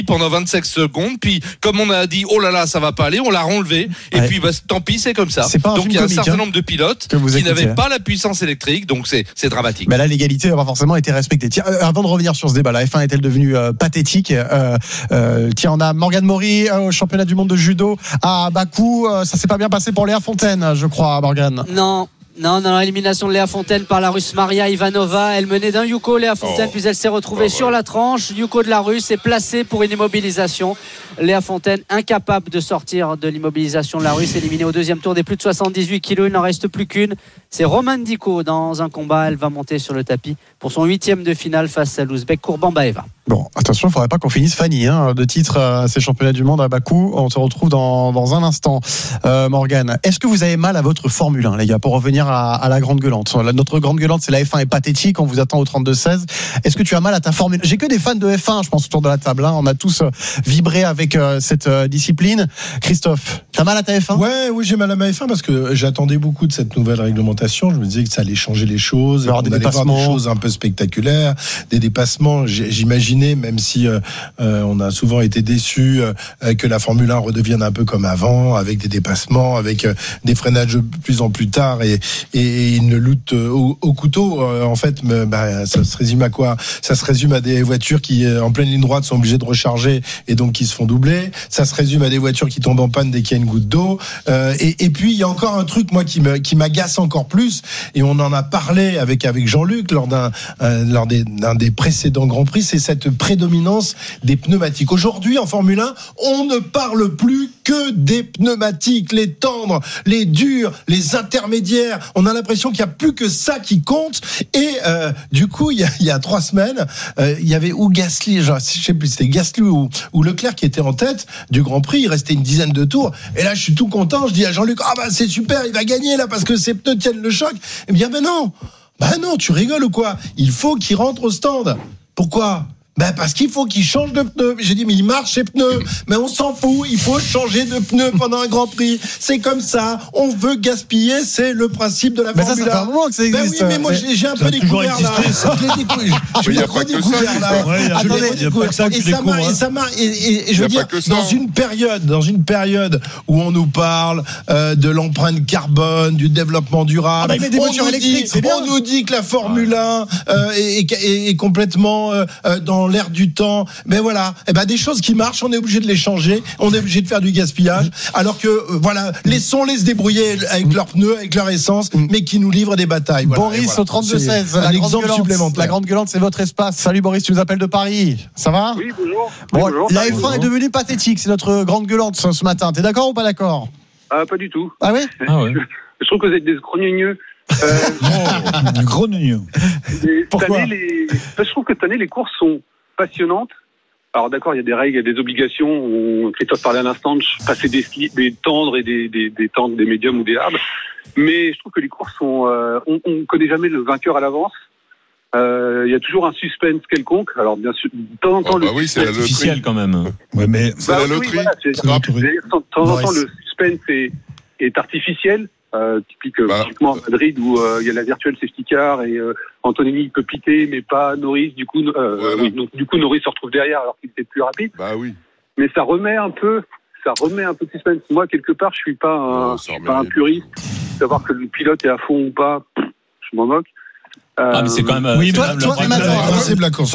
pendant 25 secondes, puis comme on a dit, oh là là, ça va pas aller, on l'a renlevé, et puis tant pis, c'est comme ça. Donc il y a un certain nombre de pilotes qui n'avaient pas la puissance électrique, donc c'est dramatique. Mais là, l'égalité n'a pas forcément été respectée. Tiens, avant de revenir sur ce débat, la F1 est-elle devenue pathétique? Tiens, on a Morgane Maury au championnat du monde de judo à Bakou. Ça s'est pas bien passé pour Léa Fontaine, je crois, Morgane. Non, élimination de Léa Fontaine par la Russe Maria Ivanova. Elle menait d'un Yuko, Léa Fontaine, puis elle s'est retrouvée sur la tranche. Yuko de la Russe est placé pour une immobilisation. Léa Fontaine, incapable de sortir de l'immobilisation de la Russe, éliminée au deuxième tour des plus de 78 kilos. Il n'en reste plus qu'une. C'est Roman Diko dans un combat. Elle va monter sur le tapis pour son 8e de finale face à l'Ouzbek Kourbanbaeva. Bon, attention, il ne faudrait pas qu'on finisse Fanny de titre à ces championnats du monde à Bakou. On se retrouve dans un instant. Morgane, est-ce que vous avez mal à votre Formule 1, les gars, pour revenir à la grande gueulante? Notre grande gueulante, c'est la F1 est pathétique. On vous attend au 32-16. Est-ce que tu as mal à ta Formule 1? J'ai que des fans de F1, je pense, autour de la table. On a tous vibré avec cette discipline. Christophe, tu as mal à ta F1? Oui, j'ai mal à ma F1 parce que j'attendais beaucoup de cette nouvelle réglementation. Je me disais que ça allait changer les choses. On allait voir des choses un peu spectaculaires, des dépassements. J'imaginais, même si on a souvent été déçus, que la Formule 1 redevienne un peu comme avant, avec des dépassements, avec des freinages de plus en plus tard et une lutte au couteau. En fait, ça se résume à quoi? Ça se résume à des voitures qui, en pleine ligne droite, sont obligées de recharger et donc qui se font doubler. Ça se résume à des voitures qui tombent en panne dès qu'il y a une goutte d'eau. Et puis, il y a encore un truc, moi, qui m'agace encore plus, et on en a parlé avec Jean-Luc lors d'un des précédents Grands Prix, c'est cette prédominance des pneumatiques. Aujourd'hui, en Formule 1, on ne parle plus que des pneumatiques, les tendres, les durs, les intermédiaires. On a l'impression qu'il n'y a plus que ça qui compte. Et du coup, il y a 3 semaines, il y avait Gasly, je sais plus, c'était Gasly ou Leclerc qui était en tête du Grand Prix. Il restait une dizaine de tours. Et là, je suis tout content. Je dis à Jean-Luc, c'est super, il va gagner là parce que ses pneus tiennent le choc. Et bien, non, tu rigoles ou quoi? Il faut qu'il rentre au stand. Pourquoi? Parce qu'il faut qu'il change de pneus. J'ai dit, mais il marche ses pneus. Mais on s'en fout, il faut changer de pneus pendant un Grand Prix. C'est comme ça. On veut gaspiller, c'est le principe de la Formule 1. Ça fait un moment que ça existe. Oui, mais moi j'ai un peu découvert là. Je l'ai redécouvert là. Il n'y a pas que ça que tu découvres. Et je veux dire, dans une période où on nous parle de l'empreinte carbone, du développement durable, on nous dit que la Formule 1 est complètement dans l'air du temps, mais voilà, des choses qui marchent, on est obligé de les changer, on est obligé de faire du gaspillage, alors que laissons-les se débrouiller avec leurs pneus, avec leur essence, mais qui nous livrent des batailles. Boris au 32-16, un exemple supplémentaire. La grande gueulante, c'est votre espace. Salut Boris, tu nous appelles de Paris, ça va? Oui, bonjour. Bonjour. La F1 est devenue pathétique, c'est notre grande gueulante ce matin. T'es d'accord ou pas d'accord? Pas du tout. Ah oui? Je trouve que vous êtes des grogneux. Grogneux. Pourquoi? Je trouve que cette année, les courses sont passionnantes. Alors d'accord, il y a des règles, il y a des obligations. Christophe parlait à l'instant de passer des tendres et des tendres, des médiums ou des hard. Mais je trouve que les courses sont... on ne connaît jamais le vainqueur à l'avance. Il y a toujours un suspense quelconque. Alors bien sûr, de temps en temps... c'est artificiel quand même. Ouais, mais c'est la loterie. De temps en temps, le suspense est artificiel. Typiquement à Madrid où il y a la virtual safety car et Antonini peut piquer mais pas Norris, du coup Norris se retrouve derrière alors qu'il était plus rapide. Mais ça remet un peu de suspense. Moi quelque part je suis pas un puriste. Savoir que le pilote est à fond ou pas, je m'en moque. Mais c'est quand même. Oui, toi, c'est de la course.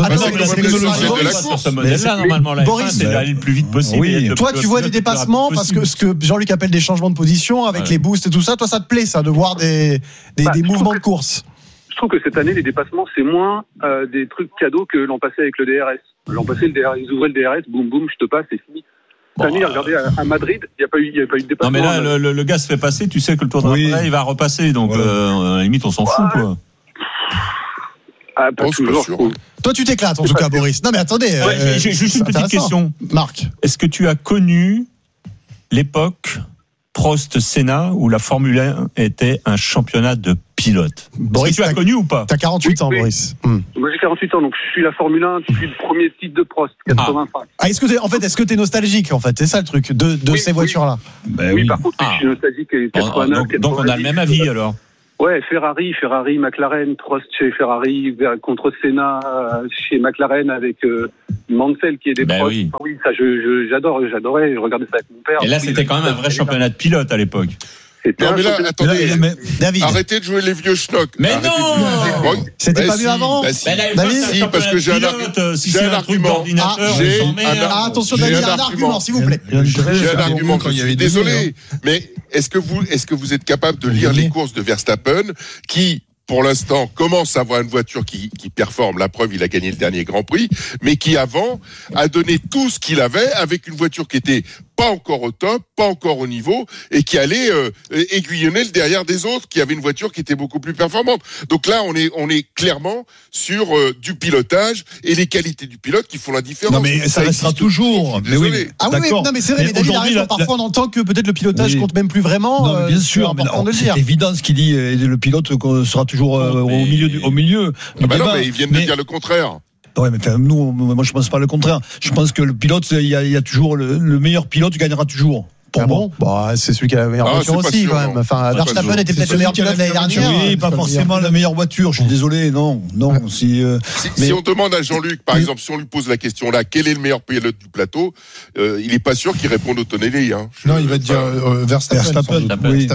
Sur ce modèle-là, normalement, la F1, c'est d'aller le plus vite possible. Oui. Toi, tu vois des dépassements parce que ce que Jean-Luc appelle des changements de position avec les boosts et tout ça. Toi, ça te plaît, ça, de voir des mouvements de course? Je trouve que cette année, les dépassements, c'est moins des trucs cadeaux que l'an passé avec le DRS. L'an passé, ils ouvraient le DRS, boum, boum, je te passe, c'est fini. Cette année, regardez, à Madrid, il n'y a pas eu de dépassement. Non, mais là, le gars se fait passer, tu sais que le tour d'après, il va repasser. Donc, à la limite, on s'en fout, quoi. Pas toujours. Toi, tu t'éclates, en tout cas, Boris. Non, mais attendez. J'ai juste une petite question. Marc. Est-ce que tu as connu l'époque Prost-Senna où la Formule 1 était un championnat de pilotes? Boris, tu as connu ou pas? T'as 48 ans, Boris. Moi, j'ai 48 ans, donc je suis la Formule 1 depuis le premier titre de Prost, 85. Est-ce que t'es nostalgique, en fait? C'est ça le truc, de ces voitures-là? Par contre, je suis nostalgique. 89, donc on a le même avis, alors. Ouais, Ferrari, McLaren, Prost chez Ferrari contre Senna chez McLaren avec Mansell qui est des proches. Oui. Oui, ça j'adorais, je regardais ça avec mon père. Et là, c'était quand même un vrai championnat de pilote à l'époque. Non mais là, attendez, David. Arrêtez de jouer les vieux schnocks. Mais non, c'était pas mieux avant. David, si, parce que j'ai un argument. Attention, David, un argument, s'il vous plaît. J'ai un argument. Désolé, mais est-ce que vous êtes capable de lire les courses de Verstappen qui, pour l'instant, commence à avoir une voiture qui performe. La preuve, il a gagné le dernier Grand Prix, mais qui avant a donné tout ce qu'il avait avec une voiture qui était pas encore au top, pas encore au niveau, et qui allait aiguillonner le derrière des autres, qui avait une voiture qui était beaucoup plus performante. Donc là, on est clairement sur du pilotage et les qualités du pilote qui font la différence. Non mais ça restera toujours. Mais oui. Ah oui, non mais c'est vrai. Mais David a raison. Parfois, on entend que peut-être le pilotage compte même plus vraiment. Non, bien sûr, mais c'est évident ce qu'il dit. Le pilote sera toujours au milieu. Ah bah non, mais ils viennent de dire le contraire. Ouais, mais moi je pense pas le contraire. Je pense que le pilote, il y a toujours le meilleur pilote gagnera toujours. Bon, c'est celui qui a la meilleure voiture aussi, quand même. Enfin, Verstappen était peut-être le meilleur pilote l'année dernière. Oui, pas forcément la meilleure voiture. Je suis désolé, non. Si on demande à Jean-Luc, par exemple, si on lui pose la question là, quel est le meilleur pilote du plateau, il est pas sûr qu'il réponde au Tonelli. Non, il va dire Verstappen. Oui.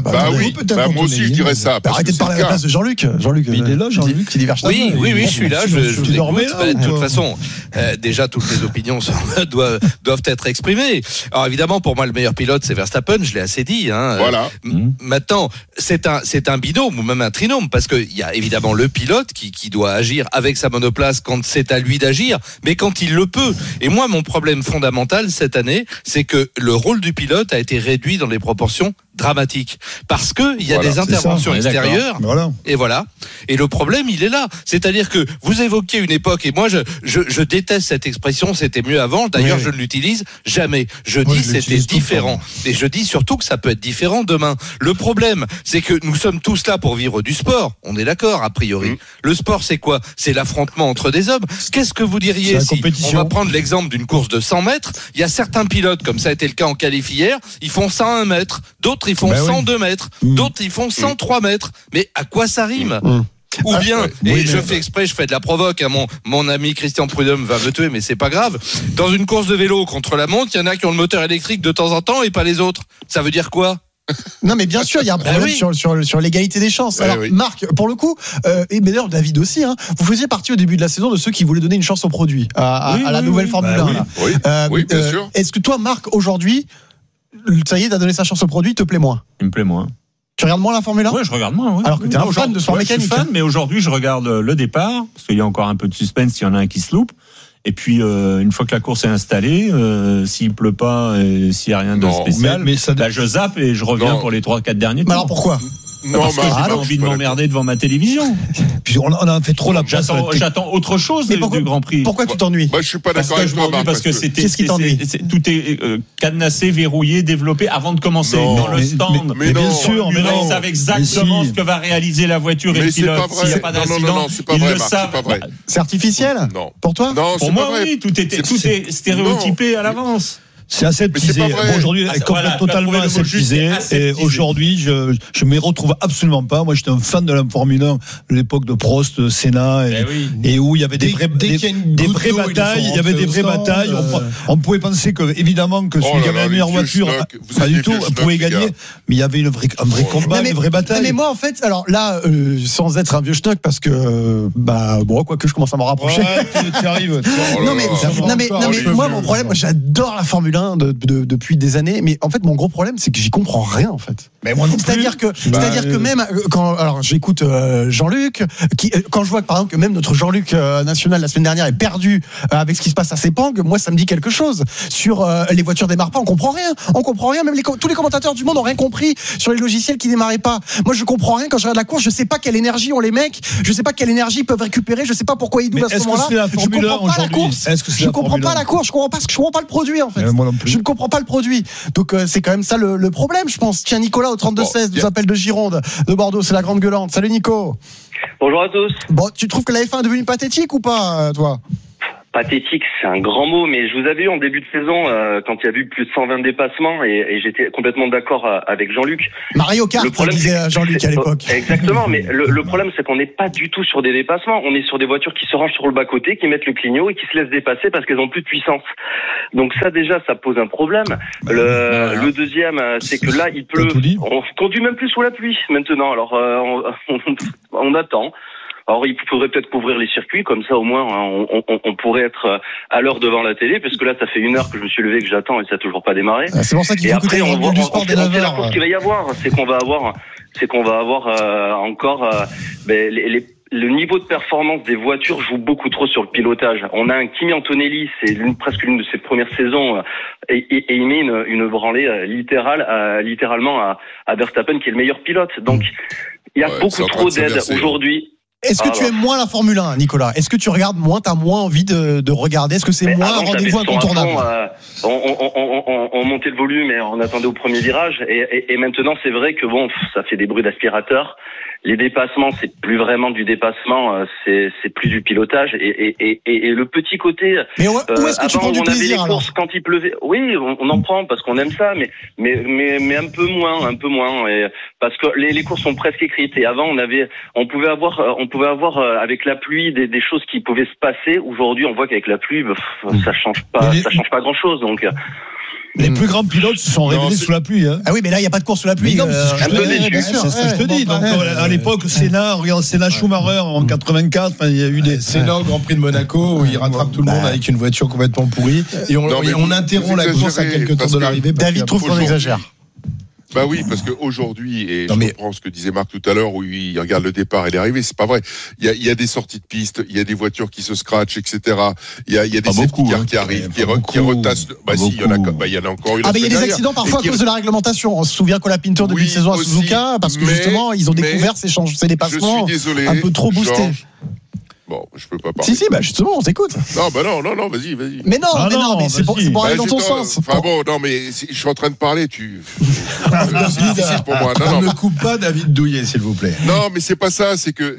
Moi aussi, je dirais ça. Arrêtez de parler à la place de Jean-Luc. Il est là, Jean-Luc, qui dit Verstappen. Oui, je suis là. Je vous écoute. De toute façon, déjà, toutes les opinions doivent être exprimées. Alors évidemment, pour moi, le meilleur pilote, c'est Verstappen, je l'ai assez dit. Voilà. Maintenant, c'est un binôme ou même un trinôme, parce qu'il y a évidemment le pilote qui doit agir avec sa monoplace quand c'est à lui d'agir, mais quand il le peut. Et moi, mon problème fondamental cette année, c'est que le rôle du pilote a été réduit dans des proportions dramatiques, parce que il y a des interventions extérieures. Et voilà. Et le problème, il est là. C'est-à-dire que vous évoquez une époque, et moi, je déteste cette expression, c'était mieux avant. D'ailleurs, je ne l'utilise jamais. Je dis c'était différent. Et je dis surtout que ça peut être différent demain. Le problème, c'est que nous sommes tous là pour vivre du sport. On est d'accord, a priori. Le sport, c'est quoi? C'est l'affrontement entre des hommes. Qu'est-ce que vous diriez si on va prendre l'exemple d'une course de 100 mètres? Il y a certains pilotes, comme ça a été le cas en qualif hier, ils font 101 mètres. D'autres, ils font 102 mètres. D'autres, ils font 103 mètres. Mais à quoi ça rime? Ou bien, je fais exprès, je fais de la provoque, mon ami Christian Prudhomme va me tuer, mais c'est pas grave. Dans une course de vélo contre la montre, il y en a qui ont le moteur électrique de temps en temps et pas les autres. Ça veut dire quoi? Non mais bien sûr il y a un problème sur l'égalité des chances. Alors Marc, pour le coup, et d'ailleurs David aussi, vous faisiez partie au début de la saison de ceux qui voulaient donner une chance au produit, à la nouvelle Formule 1. Oui, bien sûr. Est-ce que toi Marc, aujourd'hui, ça y est, t'as donné sa chance au produit, te plaît moins? Il me plaît moins. Tu regardes moins la Formule 1? Oui, je regarde moins. Alors que t'es un fan de sport mécanique. Je suis fan, mais aujourd'hui je regarde le départ, parce qu'il y a encore un peu de suspense s'il y en a un qui se loupe. Et puis une fois que la course est installée, s'il pleut pas, s'il y a rien de spécial, là je zappe et je reviens pour les 3-4 derniers tours. Mais alors pourquoi? Parce que j'ai pas envie de m'emmerder devant ma télévision. Puis on a fait trop la place. J'attends autre chose du Grand Prix. Pourquoi tu t'ennuies? Moi, je suis pas d'accord avec toi, Marc. Parce que qu'est-ce qui t'ennuie? Tout est cadenassé, verrouillé, développé avant de commencer. Dans le stand. Mais bien sûr, mais non. Ils savent exactement ce que va réaliser la voiture et le pilote. S'il n'y a pas d'incident, ils le savent. C'est artificiel? Non. Pour toi? Non, pour moi, oui. Tout est stéréotypé à l'avance. C'est aseptisé. Bon, aujourd'hui, totalement aseptisé. Et aujourd'hui, je me retrouve absolument pas. Moi, j'étais un fan de la Formule 1 de l'époque de Prost, Senna, et où il y avait des vraies batailles. Il y avait des vraies batailles. On pouvait penser que, évidemment, que celui qui avait la meilleure voiture, pas du tout, pouvait gagner. Mais il y avait un vrai combat, une vraie bataille. Mais moi, en fait, alors là, sans être un vieux schnock, parce que, quoique je commence à m'en rapprocher. Tu arrives. Non, mais moi, mon problème, j'adore la Formule 1 depuis des années, mais en fait mon gros problème c'est que j'y comprends rien en fait. Mais moi non plus. C'est-à-dire que même quand j'écoute Jean-Luc, quand je vois que par exemple que même notre Jean-Luc national la semaine dernière est perdu avec ce qui se passe à Sepang, moi ça me dit quelque chose. Sur les voitures démarrent pas, on comprend rien. Même tous les commentateurs du monde ont rien compris sur les logiciels qui démarraient pas. Moi je comprends rien quand je regarde la course, je sais pas quelle énergie ont les mecs, je sais pas quelle énergie ils peuvent récupérer, je sais pas pourquoi ils doublent à ce moment-là. Je comprends pas la course. Je comprends pas la course, je comprends pas le produit en fait. Je ne comprends pas le produit. Donc c'est quand même ça le problème, je pense. Tiens, Nicolas au 32-16 nous appelle de Gironde, de Bordeaux, c'est la grande gueulante. Salut Nico. Bonjour à tous. Bon, tu trouves que la F1 est devenue pathétique ou pas, toi? pathétique, c'est un grand mot, mais je vous avais eu en début de saison, quand il y a eu plus de 120 dépassements, et j'étais complètement d'accord avec Jean-Luc. Mario Kart, disait Jean-Luc à l'époque. Exactement, mais le problème, c'est qu'on n'est pas du tout sur des dépassements. On est sur des voitures qui se rangent sur le bas-côté, qui mettent le clignot et qui se laissent dépasser parce qu'elles ont plus de puissance. Donc ça, déjà, ça pose un problème. Le deuxième, c'est que là, il pleut. On conduit même plus sous la pluie maintenant. Alors, on attend. Alors, il faudrait peut-être couvrir les circuits, comme ça, au moins, on pourrait être à l'heure devant la télé, parce que là, ça fait 1 heure que je me suis levé, que j'attends, et ça n'a toujours pas démarré. C'est pour ça qu'il faut écouter le rendez-vous du sport des 9 heures. La course qu'il va y avoir, c'est qu'on va avoir encore le niveau de performance des voitures joue beaucoup trop sur le pilotage. On a un Kimi Antonelli, c'est presque l'une de ses premières saisons, et il met une branlée littéralement à Verstappen, qui est le meilleur pilote. Donc, il y a beaucoup trop d'aide aujourd'hui. Est-ce que tu aimes moins la Formule 1, Nicolas? Est-ce que tu regardes moins, t'as moins envie de regarder? Est-ce que c'est moins un rendez-vous incontournable? On montait le volume et on attendait au premier virage. Et maintenant, c'est vrai que ça fait des bruits d'aspirateur. Les dépassements, c'est plus vraiment du dépassement, c'est plus du pilotage. Et le petit côté. Mais où est-ce que tu prends du plaisir, alors? Quand il pleuvait, oui, on en prend parce qu'on aime ça, mais un peu moins. Et parce que les courses sont presque écrites. Et avant, on pouvait avoir avec la pluie des choses qui pouvaient se passer. Aujourd'hui, on voit qu'avec la pluie, ça change pas grand-chose. Donc. Les plus grands pilotes se sont révélés sous la pluie. Hein. Ah oui, mais là, il n'y a pas de course sous la pluie. C'est ce que je te dis. Donc, à l'époque, Senna, regarde Senna Schumacher en 84, il y a eu des. Senna au Grand Prix de Monaco, où il rattrape tout le monde avec une voiture complètement pourrie. Et on interrompt la course à quelques tours de l'arrivée. David trouve qu'on exagère. Bah oui, parce qu'aujourd'hui, et je comprends ce que disait Marc tout à l'heure, où il regarde le départ et l'arrivée, c'est pas vrai. Il y a des sorties de piste, il y a des voitures qui se scratchent, etc. Il y a des safety cars qui arrivent, qui retassent. Bah si, il y en a encore une. Ah, mais il y a des accidents parfois à cause de la réglementation. On se souvient qu'on a Pinto début de saison à Suzuka, parce que justement, ils ont découvert ces dépassements un peu trop boostés. Bon, je peux pas parler. Si, justement, on t'écoute. Non, vas-y. Mais non, mais c'est pour aller dans ton sens. Enfin bon, non, mais je suis en train de parler, c'est difficile pour moi. Non. Ne coupe pas David Douillet, s'il vous plaît. Non, mais c'est pas ça, c'est que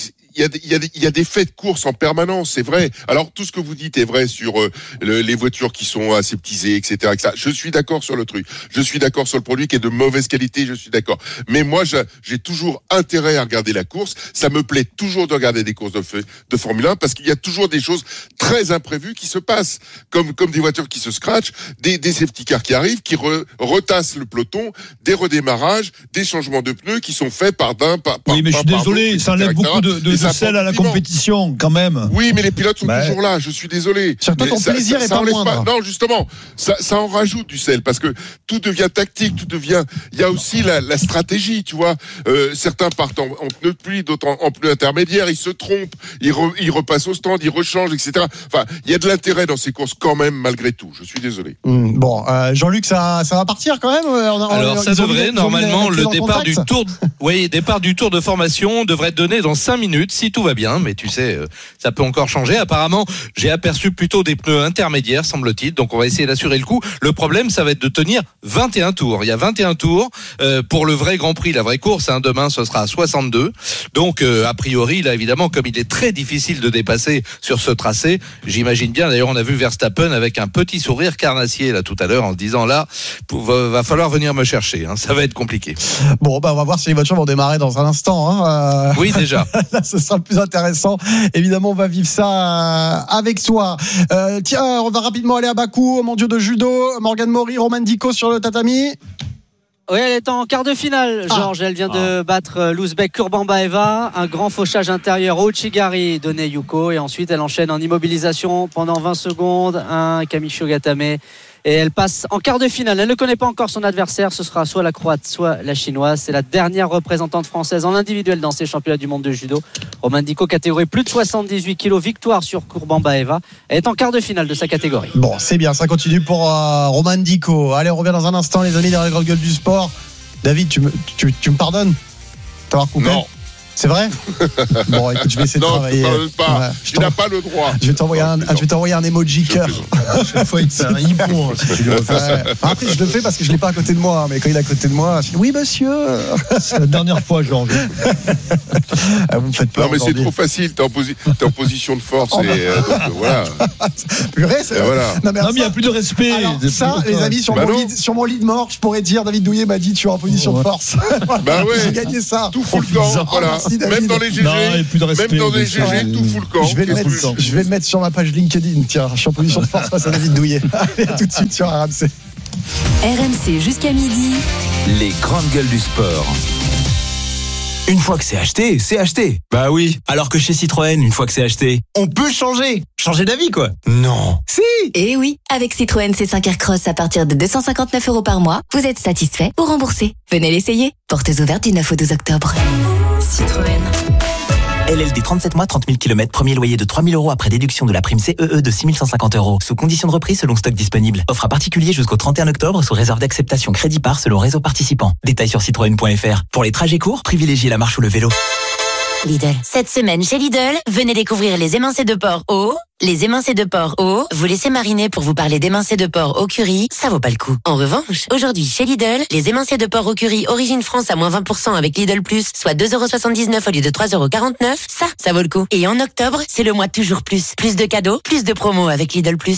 il y a des faits de course en permanence, c'est vrai. Alors tout ce que vous dites est vrai sur les voitures qui sont aseptisées, etc., etc. Je suis d'accord sur le truc. Je suis d'accord sur le produit qui est de mauvaise qualité. Je suis d'accord. Mais moi, j'ai toujours intérêt à regarder la course. Ça me plaît toujours de regarder des courses de Formule 1 parce qu'il y a toujours des choses très imprévues qui se passent, comme des voitures qui se scratchent, des safety cars qui arrivent, qui retassent le peloton, des redémarrages, des changements de pneus qui sont faits par oui, mais je suis désolé, ça enlève beaucoup de sel à la compétition, quand même. Oui, mais les pilotes sont toujours là, je suis désolé. Surtout ton plaisir est pas moindre. Non, justement, ça en rajoute du sel, parce que tout devient tactique, il y a aussi la stratégie, tu vois. Certains partent en pneus de pluie, d'autres en pneus intermédiaires, ils se trompent, ils repassent au stand, ils rechangent, etc. Enfin, il y a de l'intérêt dans ces courses quand même, malgré tout, je suis désolé. Bon, Jean-Luc, ça va partir quand même? Alors, ça devrait, normalement, le départ du tour de formation devrait être donné dans 5 minutes, si tout va bien, mais tu sais, ça peut encore changer. Apparemment, j'ai aperçu plutôt des pneus intermédiaires, semble-t-il, donc on va essayer d'assurer le coup. Le problème, ça va être de tenir 21 tours. Il y a 21 tours pour le vrai Grand Prix, la vraie course. Demain, ce sera à 62. Donc, a priori, là, évidemment, comme il est très difficile de dépasser sur ce tracé, j'imagine bien, d'ailleurs, on a vu Verstappen avec un petit sourire carnassier, là, tout à l'heure, en se disant, là, va falloir venir me chercher, ça va être compliqué. Bon, on va voir si les voitures vont démarrer dans un instant. Oui, déjà. Là, ce sera le plus intéressant. Évidemment, on va vivre ça avec toi. Tiens, on va rapidement aller à Bakou, au mondiaux de judo. Morgane Maury, Romain Dico sur le tatami. Oui, elle est en quart de finale, Georges. Elle vient de battre l'Ouzbek Kurbanbaeva. Un grand fauchage intérieur au Chigari de Yuko. Et ensuite, elle enchaîne en immobilisation pendant 20 secondes. Un Kamisho Gatame. Et elle passe en quart de finale. Elle ne connaît pas encore son adversaire. Ce sera soit la Croate, soit la Chinoise. C'est la dernière représentante française en individuel dans ces championnats du monde de judo. Romain Dico, catégorie plus de 78 kilos, victoire sur Kurbanbaeva. Elle est en quart de finale de sa catégorie. Bon, c'est bien, ça continue pour Romain Dico. Allez, on revient dans un instant, les amis, dans la grande gueule du sport. David, tu me pardonnes d'avoir coupé? C'est vrai? Bon, écoute, je vais essayer de travailler. Non, pas. Ouais, tu n'as pas le droit. Je vais t'envoyer un emoji cœur. Chaque fois, il te fait un hippon. Si tu le refais. Après, je le fais parce que je l'ai pas à côté de moi, mais quand il est à côté de moi, je dis oui, monsieur. C'est la dernière fois, Georges. Vous me faites peur. Non, mais c'est trop facile. T'es en position de force. Donc, voilà. Purée, c'est voilà. Non, mais il n'y a plus de respect. Alors, ça, les amis, sur mon lit de mort, je pourrais dire David Douillet m'a dit tu es en position de force. Bah ouais. J'ai gagné ça. Tout fout le camp. Voilà. Même dans les GG, même dans les GG, tout fout le camp. Je vais le mettre sur ma page LinkedIn. Tiens, je suis en position de force face à David Douillet. Allez, tout de suite sur RMC. RMC jusqu'à midi. Les grandes gueules du sport. Une fois que c'est acheté, c'est acheté. Bah oui. Alors que chez Citroën, une fois que c'est acheté, on peut changer. Changer d'avis, quoi. Non. Si. Eh oui. Avec Citroën C5 Aircross à partir de 259 € par mois, vous êtes satisfait ou remboursé. Venez l'essayer. Portes ouvertes du 9 au 12 octobre. Citroën. LLD 37 mois, 30 000 km, premier loyer de 3 000 € après déduction de la prime CEE de 6 150 €. Sous condition de reprise selon stock disponible. Offre à particulier jusqu'au 31 octobre sous réserve d'acceptation crédit par selon réseau participant. Détails sur citroën.fr. Pour les trajets courts, privilégiez la marche ou le vélo. Lidl. Cette semaine chez Lidl, venez découvrir les émincés de porc au. Les émincés de porc au, vous laissez mariner pour vous parler d'émincés de porc au curry, ça vaut pas le coup. En revanche, aujourd'hui chez Lidl, les émincés de porc au curry Origine France à moins 20% avec Lidl Plus, soit 2,79 € au lieu de 3,49 €, ça vaut le coup. Et en octobre, c'est le mois toujours plus. Plus de cadeaux, plus de promos avec Lidl Plus.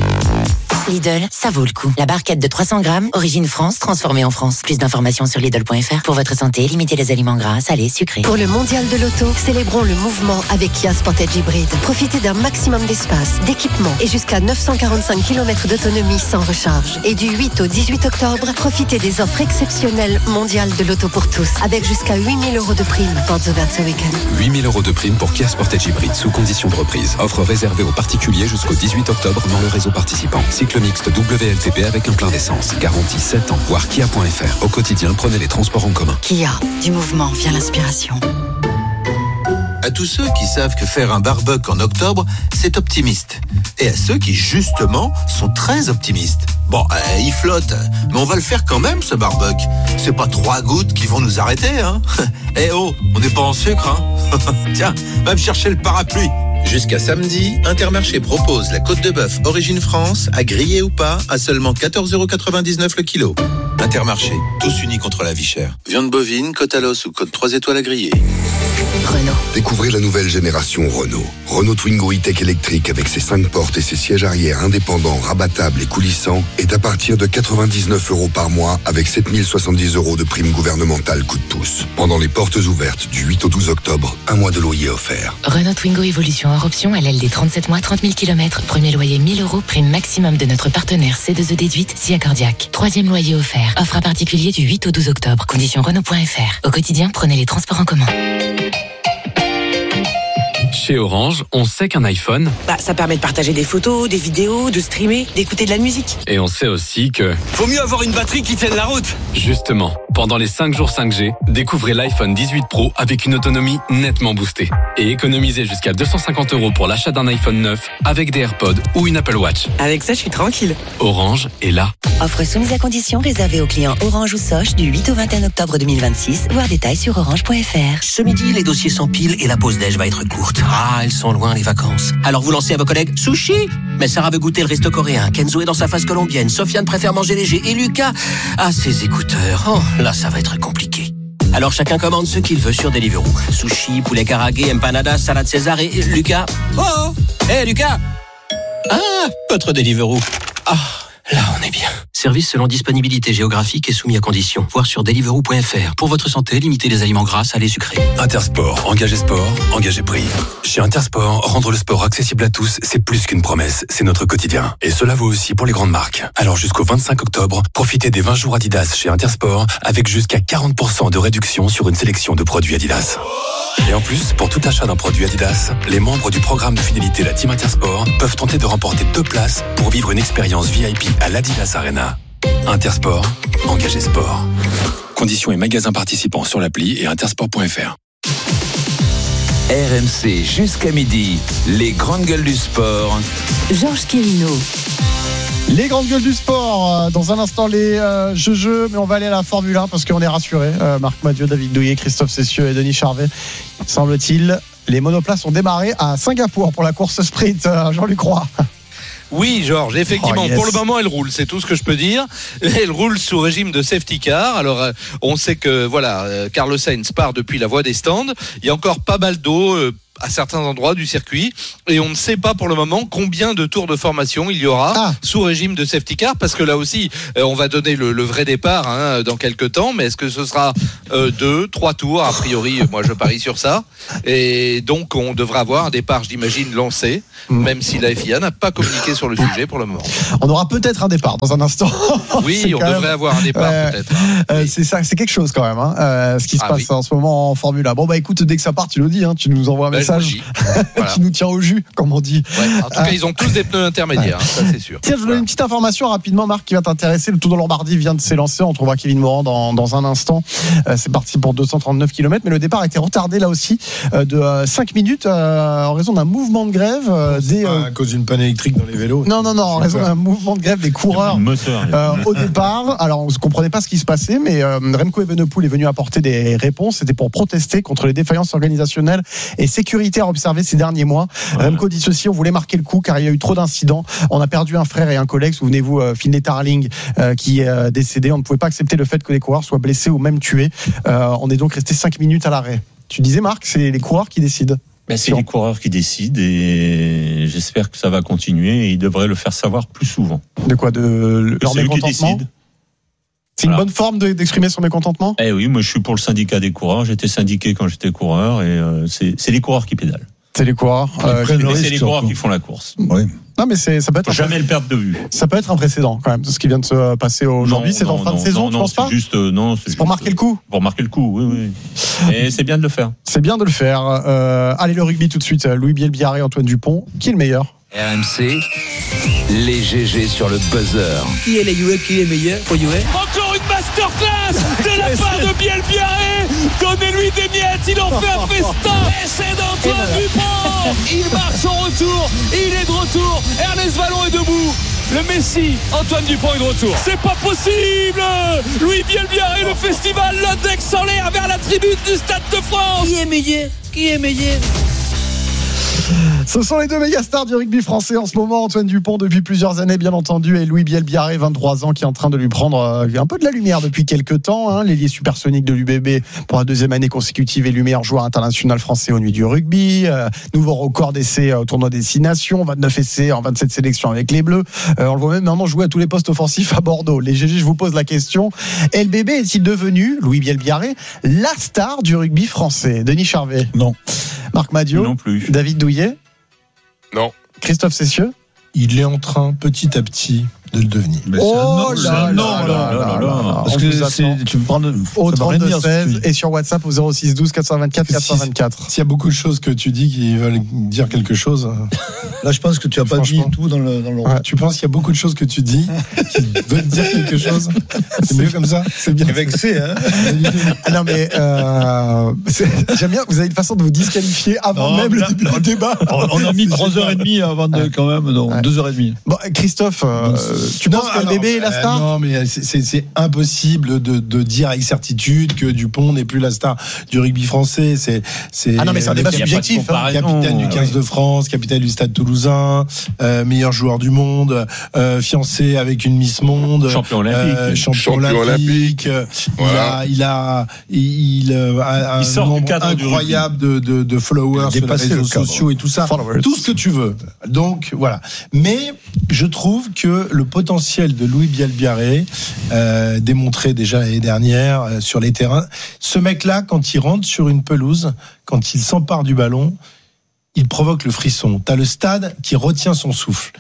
Lidl, ça vaut le coup. La barquette de 300 grammes, Origine France, transformée en France. Plus d'informations sur Lidl.fr. Pour votre santé, limitez les aliments gras, salés, sucrés. Pour le mondial de l'auto, célébrons le mouvement avec Kia Sportage Hybrid. Profitez d'un maximum d'espace, d'équipement et jusqu'à 945 km d'autonomie sans recharge. Et du 8 au 18 octobre, profitez des offres exceptionnelles mondiales de l'auto pour tous, avec jusqu'à 8 000 € de prime. Portes ouvertes ce week-end. 8 000 € de prime pour Kia Sportage Hybrid sous condition de reprise. Offre réservée aux particuliers jusqu'au 18 octobre dans le réseau participant. Cycle mixte WLTP avec un plein d'essence. Garantie 7 ans. Voir Kia.fr. Au quotidien, prenez les transports en commun. Kia, du mouvement vient l'inspiration. À tous ceux qui savent que faire un barbecue en octobre, c'est optimiste. Et à ceux qui, justement, sont très optimistes. Bon, il flotte, mais on va le faire quand même, ce barbecue. C'est pas 3 gouttes qui vont nous arrêter, hein. Eh oh, on n'est pas en sucre, hein. Tiens, va me chercher le parapluie. Jusqu'à samedi, Intermarché propose la côte de bœuf Origine France, à griller ou pas, à seulement 14,99 € le kilo. Intermarché, tous unis contre la vie chère. Viande bovine, côte à l'os ou côte 3 étoiles à griller. Renault. Découvrez la nouvelle génération Renault. Renault Twingo E-Tech électrique avec ses 5 portes et ses sièges arrière indépendants, rabattables et coulissants est à partir de 99 € par mois avec 7 070 € de prime gouvernementale coup de pouce. Pendant les portes ouvertes du 8 au 12 octobre, un mois de loyer offert. Renault Twingo Evolution hors option, LLD 37 mois, 30 000 km. Premier loyer 1 000 €, prime maximum de notre partenaire C2E déduite, SIA Cardiaque. Troisième loyer offert. Offre à particulier du 8 au 12 octobre. Conditions Renault.fr. Au quotidien, prenez les transports en commun. Chez Orange, on sait qu'un iPhone, ça permet de partager des photos, des vidéos, de streamer, d'écouter de la musique. Et on sait aussi que faut mieux avoir une batterie qui tienne la route. Justement, pendant les 5 jours 5G, découvrez l'iPhone 18 Pro avec une autonomie nettement boostée. Et économisez jusqu'à 250 € pour l'achat d'un iPhone 9 avec des AirPods ou une Apple Watch. Avec ça, je suis tranquille. Orange est là. Offre soumise à condition réservée aux clients Orange ou Soch du 8 au 21 octobre 2026. Voir détails sur orange.fr. Ce midi, les dossiers s'empilent et la pause déj va être courte. Ah, elles sont loin les vacances. Alors vous lancez à vos collègues sushi. Mais Sarah veut goûter le resto coréen. Kenzo est dans sa phase colombienne. Sofiane préfère manger léger. Et Lucas a ses écouteurs. Oh, là ça va être compliqué. Alors chacun commande ce qu'il veut sur Deliveroo. Sushi, poulet karagué, empanadas, salade César et Lucas. Oh, hé Lucas. Ah, votre Deliveroo. Ah, là on est bien. Service selon disponibilité géographique et soumis à conditions. Voir sur deliveroo.fr. Pour votre santé, limitez les aliments gras, salés, sucrés. Intersport, engagez prix. Chez Intersport, rendre le sport accessible à tous, c'est plus qu'une promesse, c'est notre quotidien. Et cela vaut aussi pour les grandes marques. Alors jusqu'au 25 octobre, profitez des 20 jours Adidas chez Intersport avec jusqu'à 40% de réduction sur une sélection de produits Adidas. Et en plus, pour tout achat d'un produit Adidas, les membres du programme de fidélité La Team Intersport peuvent tenter de remporter 2 places pour vivre une expérience VIP à l'Adidas Arena. Intersport, engagez sport. Conditions et magasins participants sur l'appli et intersport.fr. RMC jusqu'à midi, les grandes gueules du sport. Georges Quirino. Les grandes gueules du sport. Dans un instant, les jeux, mais on va aller à la Formule 1 parce qu'on est rassurés. Marc Madiot, David Douillet, Christophe Cessieux et Denis Charvet. Semble-t-il, les monoplaces ont démarré à Singapour pour la course sprint. Jean-Luc Roy. Oui, Georges, effectivement, pour le moment, elle roule, c'est tout ce que je peux dire. Elle roule sous régime de safety car. Alors, on sait que, Carlos Sainz part depuis la voie des stands. Il y a encore pas mal d'eau à certains endroits du circuit et on ne sait pas pour le moment combien de tours de formation il y aura sous régime de safety car, parce que là aussi on va donner le vrai départ dans quelques temps, mais est-ce que ce sera 2, 3 tours? A priori moi je parie sur ça, et donc on devra avoir un départ, j'imagine, lancé, même si la FIA n'a pas communiqué sur le sujet pour le moment. On aura peut-être un départ dans un instant. Oui, on devrait avoir un départ peut-être. C'est ça, c'est quelque chose quand même, ce qui se passe en ce moment en Formule 1. Bon bah écoute, dès que ça part, tu nous dis, tu nous envoies un message qui nous tient au jus, comme on dit. En tout cas, ils ont tous des pneus intermédiaires, ça c'est sûr. Tiens, je vous donne une petite information rapidement, Marc, qui va t'intéresser. Le Tour de Lombardie vient de s'élancer. On trouvera Kevin Morand dans un instant. C'est parti pour 239 km, mais le départ a été retardé là aussi de 5 minutes en raison d'un mouvement de grève. À cause d'une panne électrique dans les vélos. Non, en raison d'un mouvement de grève des coureurs au départ. Alors, on ne comprenait pas ce qui se passait, mais Remco Evenepoel est venu apporter des réponses. C'était pour protester contre les défaillances organisationnelles et sécuritaires observées ces derniers mois. Remco dit ceci: on voulait marquer le coup car il y a eu trop d'incidents. On a perdu un frère et un collègue. Souvenez-vous, Finlay Tarling qui est décédé. On ne pouvait pas accepter le fait que les coureurs soient blessés ou même tués. On est donc resté 5 minutes à l'arrêt. Tu disais, Marc, c'est les coureurs qui décident. C'est les coureurs qui décident et j'espère que ça va continuer et ils devraient le faire savoir plus souvent. De quoi? De leur mécontentement? C'est une bonne forme d'exprimer son mécontentement? Oui, moi je suis pour le syndicat des coureurs. J'étais syndiqué quand j'étais coureur et c'est les coureurs qui pédalent. C'est les coureurs. C'est les coureurs qui font la course. Oui. Non, mais ça peut être jamais le perdre de vue. Ça peut être un précédent quand même, de ce qui vient de se passer aujourd'hui. C'est en fin de saison, tu penses pas? C'est pour marquer le coup. Pour marquer le coup, oui. Et c'est bien de le faire. C'est bien de le faire. Allez, le rugby tout de suite. Louis Bielbiarré, Antoine Dupont. Qui est le meilleur? RMC, les GG sur le buzzer. Qui est les UE, qui est meilleur pour UE? Encore une masterclass de la part de Bielbiarré. Donnez-lui des miettes, il en fait un festin. Et c'est d'Antoine Dupont. Il marque son retour, il est de retour. Ernest Vallon est debout. Le Messi, Antoine Dupont est de retour. C'est pas possible. Louis Bielbiarré, le festival, l'index en l'air vers la tribune du Stade de France. Qui est meilleur? Qui est meilleur? Ce sont les deux méga stars du rugby français en ce moment. Antoine Dupont depuis plusieurs années, bien entendu, et Louis Bielbiarré, 23 ans, qui est en train de lui prendre un peu de la lumière depuis quelques temps. L'ailier supersonique de l'UBB pour la 2e année consécutive élu meilleur joueur international français aux Nuits du rugby. Nouveau record d'essais au tournoi Destination, 29 essais en 27 sélections avec les Bleus. On le voit même maintenant jouer à tous les postes offensifs à Bordeaux. Les GG, je vous pose la question. LBB est-il devenu, Louis Bielbiarré, la star du rugby français? Denis Charvet? Non. Marc Madiot? Non plus. David Douillet? Non. Christophe Cessieux? Il est en train, petit à petit, de le devenir. Oh là là. Parce que tu me prends au 32-16 et sur WhatsApp au 06 12 424 424. S'il y a beaucoup de choses que tu dis qui veulent dire quelque chose. Là, je pense que tu n'as pas dit tout dans le. Tu penses qu'il y a beaucoup de choses que tu dis qui veulent dire quelque chose? C'est mieux comme ça? C'est bien vexé, hein? Non, mais j'aime bien, vous avez une façon de vous disqualifier avant même le début du débat. On a mis 3h30 avant quand même, non, 2h30. Bon, Christophe, tu penses que le bébé est la star? Non, mais c'est impossible de dire avec certitude que Dupont n'est plus la star du rugby français. Non, mais c'est un débat subjectif. Capitaine du 15 de France, capitaine du Stade Toulousain, meilleur joueur du monde, fiancé avec une Miss Monde, champion olympique. Voilà. Il a un nombre incroyable de followers sur les réseaux sociaux et tout ça. Tout ce que tu veux. Donc, voilà. Mais je trouve que le potentiel de Louis Bielbiarré, démontré déjà l'année dernière sur les terrains, ce mec-là, quand il rentre sur une pelouse, quand il s'empare du ballon, il provoque le frisson. T'as le stade qui retient son souffle.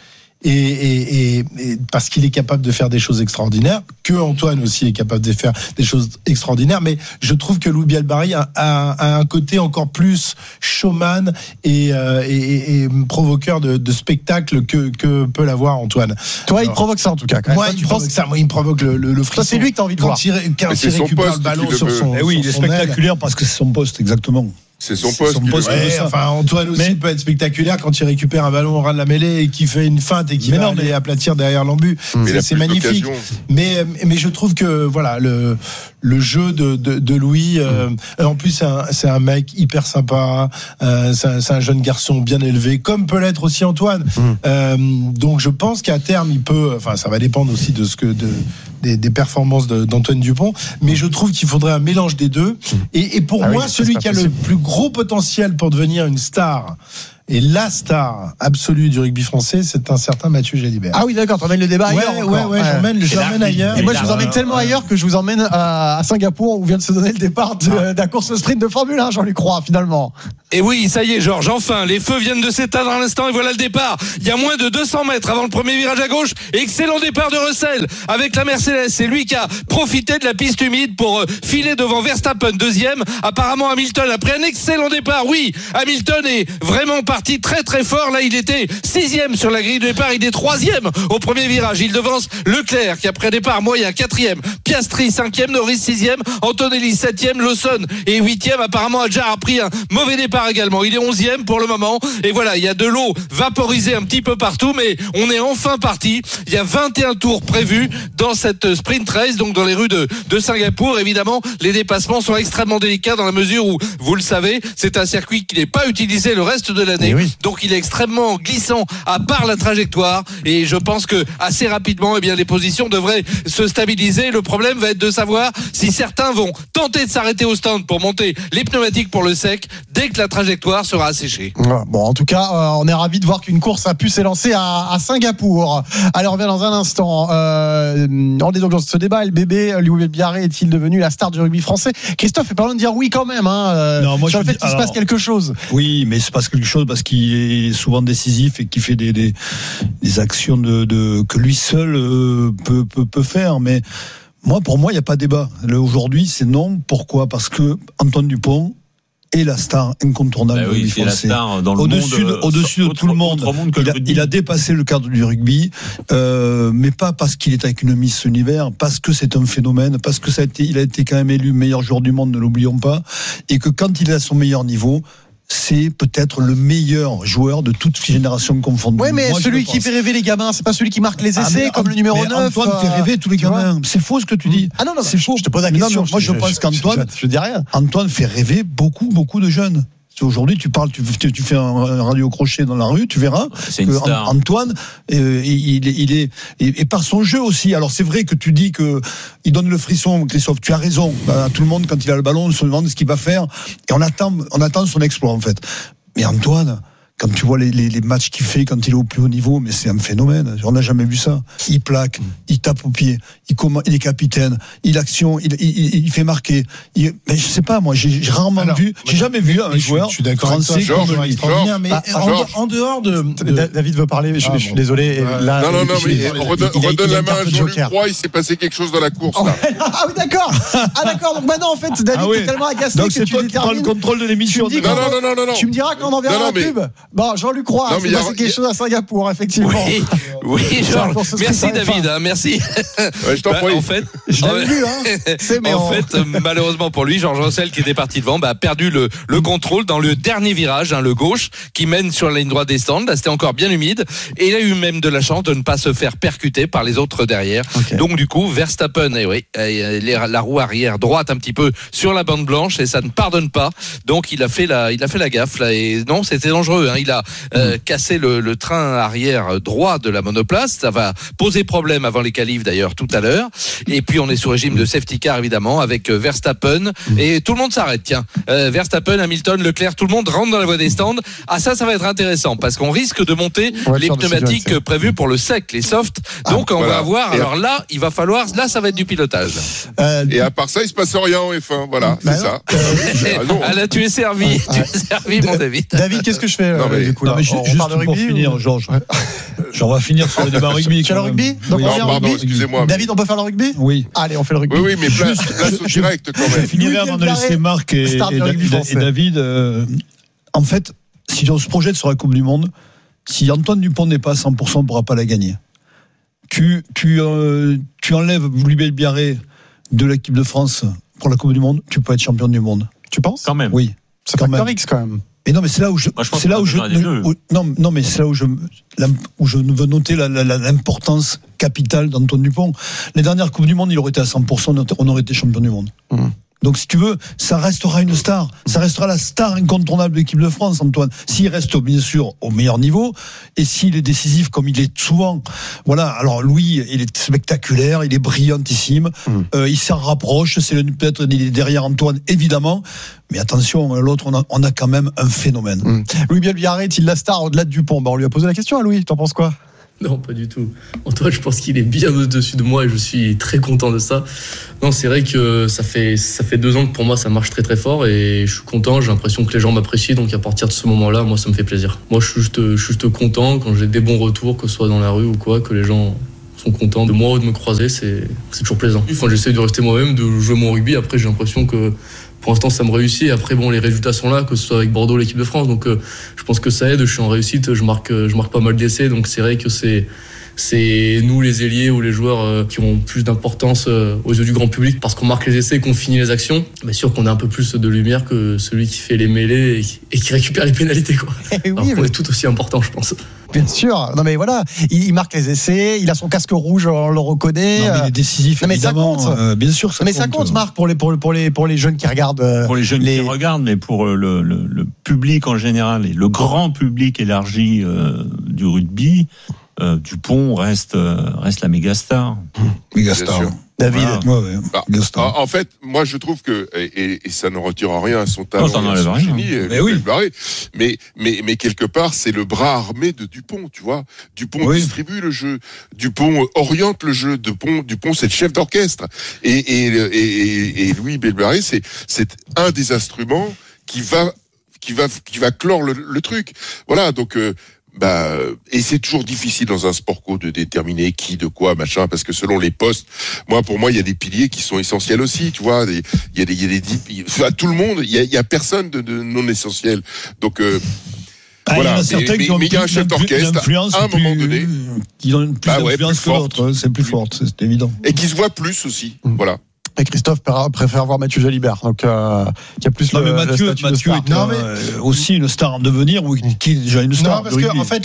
Et parce qu'il est capable de faire des choses extraordinaires, que Antoine aussi est capable de faire des choses extraordinaires, mais je trouve que Louis Bielbiarré a un côté encore plus showman et provoqueur de spectacle que peut l'avoir Antoine. Toi, il provoque ça en tout cas. Moi, il me provoque le frisson. Toi, c'est lui que t'as envie de voir. Quand il récupère le ballon sur son. Oui, il est spectaculaire parce que c'est son poste, exactement. C'est son poste. Enfin, Antoine aussi peut être spectaculaire quand il récupère un ballon au ras de la mêlée et qui fait une feinte et qui va aller aplatir derrière l'embut. C'est magnifique. Mais je trouve que voilà le jeu de Louis. En plus, c'est un mec hyper sympa. C'est un jeune garçon bien élevé, comme peut l'être aussi Antoine. Donc je pense qu'à terme, il peut. Enfin, ça va dépendre aussi des performances d'Antoine Dupont. Mais je trouve qu'il faudrait un mélange des deux. Et pour moi, celui qui a le plus gros potentiel pour devenir une star et la star absolue du rugby français, c'est un certain Mathieu Jalibert. Ah oui, d'accord, tu emmènes le débat ailleurs. J'emmène ailleurs. Et moi, je vous emmène tellement ailleurs que je vous emmène à Singapour où vient de se donner le départ de la course sprint de Formule 1, Jean-Luc Roy, finalement. Et oui, ça y est, Georges, enfin, les feux viennent de s'éteindre à l'instant et voilà le départ. Il y a moins de 200 mètres avant le premier virage à gauche. Excellent départ de Russell avec la Mercedes. C'est lui qui a profité de la piste humide pour filer devant Verstappen, deuxième. Apparemment, Hamilton, après un excellent départ, oui, Hamilton est vraiment parti très très fort. Là, il était 6e sur la grille de départ. Il est 3e au premier virage. Il devance Leclerc qui après un départ moyen, 4e. Piastri, 5e. Norris, 6e. Antonelli, 7e. Lawson est 8e. Apparemment, Adjar a pris un mauvais départ également. Il est 11e pour le moment. Et voilà, il y a de l'eau vaporisée un petit peu partout, mais on est enfin parti. Il y a 21 tours prévus dans cette sprint race, donc dans les rues de Singapour. Évidemment, les dépassements sont extrêmement délicats dans la mesure où, vous le savez, c'est un circuit qui n'est pas utilisé le reste de l'année. Oui. Donc il est extrêmement glissant à part la trajectoire. Et je pense que assez rapidement, eh bien, les positions devraient se stabiliser. Le problème va être de savoir si certains vont tenter de s'arrêter au stand pour monter les pneumatiques pour le sec dès que la trajectoire sera asséchée. Bon, en tout cas, on est ravis de voir qu'une course a pu s'élancer à Singapour. Allez, on revient dans un instant. On est donc dans ce débat. LBB, Louis Biarré est-il devenu la star du rugby français? Christophe est pas loin de dire oui quand même. Non, moi, sur le fait qu'il se passe quelque chose. Oui, mais il se passe quelque chose parce qu'il est souvent décisif et qu'il fait des actions que lui seul peut faire. Mais pour moi, il n'y a pas débat. Aujourd'hui, c'est non. Pourquoi? Parce que Antoine Dupont est la star incontournable du rugby français. Au-dessus de tout le monde. Il a dépassé le cadre du rugby, mais pas parce qu'il est avec une Miss Univers, parce que c'est un phénomène, parce que il a été quand même élu meilleur joueur du monde, ne l'oublions pas, et que quand il est à son meilleur niveau, c'est peut-être le meilleur joueur de toute génération confondue. Oui, mais celui qui fait rêver les gamins, c'est pas celui qui marque les essais, comme le numéro 9. Antoine fait rêver tous les gamins. C'est faux ce que tu dis. Ah non, c'est faux. Je te pose la question. Moi, je pense qu'Antoine, je dis rien. Antoine fait rêver beaucoup de jeunes. Aujourd'hui, tu fais un radio crochet dans la rue, tu verras que Antoine, il est et par son jeu aussi. Alors c'est vrai que tu dis que il donne le frisson, Christophe. Tu as raison. Tout le monde, quand il a le ballon, on se demande ce qu'il va faire et on attend son exploit en fait. Mais Antoine, quand tu vois les matchs qu'il fait quand il est au plus haut niveau, mais c'est un phénomène. On n'a jamais vu ça. Il plaque, il tape au pied, il est capitaine, il action, il fait marquer. Mais je sais pas, moi, j'ai rarement vu, j'ai jamais vu un joueur français comme lui. Mais en dehors de... David veut parler, je suis désolé. Non, mais redonne la main à Jean-Luc Roy, il s'est passé quelque chose dans la course. Ah oui, d'accord. Donc maintenant, en fait, David est tellement agacé que tu détermines. Prends le contrôle de l'émission. Non. Tu me diras quand on enverra la pub. Bon, Jean-Luc Roy, c'est passé quelque chose à Singapour, effectivement. Oui, Georges. Merci David, merci. Ouais, je t'en prie. En fait, je l'avais vu, En fait, malheureusement pour lui, Georges Russell, qui était parti devant, a perdu le contrôle dans le dernier virage, le gauche, qui mène sur la ligne droite des stands. Là, c'était encore bien humide. Et il a eu même de la chance de ne pas se faire percuter par les autres derrière. Okay. Donc, du coup, Verstappen, la roue arrière droite un petit peu sur la bande blanche et ça ne pardonne pas. Donc, il a fait la gaffe, là. Et non, c'était dangereux, Il a cassé le train arrière droit de la monoplace. Ça va poser problème avant les qualifs d'ailleurs tout à l'heure. Et puis on est sous régime de safety car évidemment avec Verstappen et tout le monde s'arrête. Tiens, Verstappen, Hamilton, Leclerc, tout le monde rentre dans la voie des stands. Ah ça va être intéressant parce qu'on risque de monter les pneumatiques prévus pour le sec, les softs. Donc on va avoir. Alors là, il va falloir. Là, ça va être du pilotage. Et à part ça, il se passe rien en F1. Voilà, c'est ça. Ah là, tu es servi. Tu es servi, mon David. David, qu'est-ce que je fais du coup? Juste pour finir, Georges. On va finir sur le débat rugby. Tu as le rugby? Pardon, excusez-moi. David, on peut faire le rugby? Oui. Allez, on fait le rugby. Oui, mais place au direct quand même. Je finirai avant de laisser Marc et David. En fait, si on se projette sur la Coupe du Monde, si Antoine Dupont n'est pas à 100%, on ne pourra pas la gagner. Tu enlèves Louis Biarré de l'équipe de France pour la Coupe du Monde, tu peux être champion du monde. Tu penses? Quand même. Oui. C'est facteur X quand même. Et non, mais c'est là où je veux noter l'importance capitale d'Antoine Dupont. Les dernières Coupes du Monde, il aurait été à 100%, on aurait été champion du monde. Donc, si tu veux, ça restera une star. Ça restera la star incontournable de l'équipe de France, Antoine. S'il reste, bien sûr, au meilleur niveau, et s'il est décisif comme il est souvent. Voilà. Alors, Louis, il est spectaculaire, il est brillantissime. Il s'en rapproche. Peut-être il est derrière Antoine, évidemment. Mais attention, l'autre, on a quand même un phénomène. Louis Bielbiarré est-il la star au-delà de Dupont? On lui a posé la question à Louis. T'en penses quoi? Non, pas du tout. Antoine, je pense qu'il est bien au-dessus de moi et je suis très content de ça. Non, c'est vrai que ça fait 2 ans que pour moi ça marche très très fort et je suis content. J'ai l'impression que les gens m'apprécient, donc à partir de ce moment-là, moi ça me fait plaisir. Moi, je suis juste content quand j'ai des bons retours, que ce soit dans la rue ou quoi, que les gens sont contents de moi ou de me croiser, c'est toujours plaisant. Enfin, j'essaie de rester moi-même, de jouer mon rugby. Après, j'ai l'impression que pour l'instant ça me réussit. Après, bon, les résultats sont là, que ce soit avec Bordeaux, l'équipe de France, donc je pense que ça aide. Je suis en réussite, je marque pas mal d'essais, donc c'est vrai que c'est nous les ailiers ou les joueurs qui ont plus d'importance aux yeux du grand public parce qu'on marque les essais et qu'on finit les actions. Bien sûr qu'on a un peu plus de lumière que celui qui fait les mêlées et qui récupère les pénalités, quoi. Alors qu'on est tout aussi important, je pense. Bien sûr. Non mais voilà, il marque les essais, il a son casque rouge, on le reconnaît. Non, mais il est décisif, évidemment. Ça compte. Bien sûr, ça mais compte. ça compte, Marc, pour les jeunes qui regardent. Pour les jeunes qui regardent, mais pour le public en général et le grand public élargi du rugby, Dupont reste la méga star. Méga star. David. En fait, moi je trouve que et ça ne retire rien à son talent, à son génie, mais quelque part c'est le bras armé de Dupont, tu vois. Dupont distribue le jeu, Dupont oriente le jeu, Dupont c'est le chef d'orchestre et Louis Bielbiarré c'est un des instruments qui va clore le truc. Voilà, donc et c'est toujours difficile dans un sport co de déterminer qui, de quoi, machin, parce que selon les postes, pour moi, il y a des piliers qui sont essentiels aussi, tu vois. Il y a tout le monde, il y a personne de non essentiel. Donc, voilà. Mais il y a un chef d'orchestre, à un moment donné, qui ont une plus d'influence que l'autre, c'est plus fort, c'est évident. Et qui se voit plus aussi, voilà. Et Christophe préfère voir Mathieu Jalibert, donc qui a plus Mathieu est aussi une star en devenir, ou qui est déjà une star. Non, parce que en fait,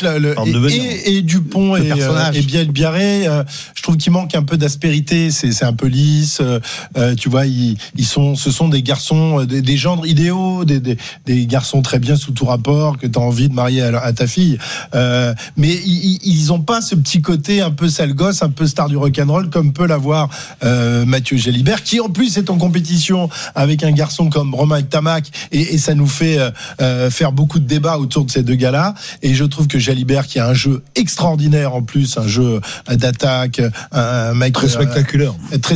et Dupont et Bielbiarré, je trouve qu'il manque un peu d'aspérité. C'est un peu lisse. Tu vois, ce sont des garçons, des gendres idéaux, des garçons très bien sous tout rapport que tu as envie de marier à ta fille. Mais ils ont pas ce petit côté un peu sale gosse, un peu star du rock'n'roll comme peut l'avoir Mathieu Jalibert, qui en plus est en compétition avec un garçon comme Romain Tamac, et ça nous fait faire beaucoup de débats autour de ces deux gars-là. Et je trouve que Jalibert, qui a un jeu extraordinaire en plus, un jeu d'attaque, un mec très spectaculaire,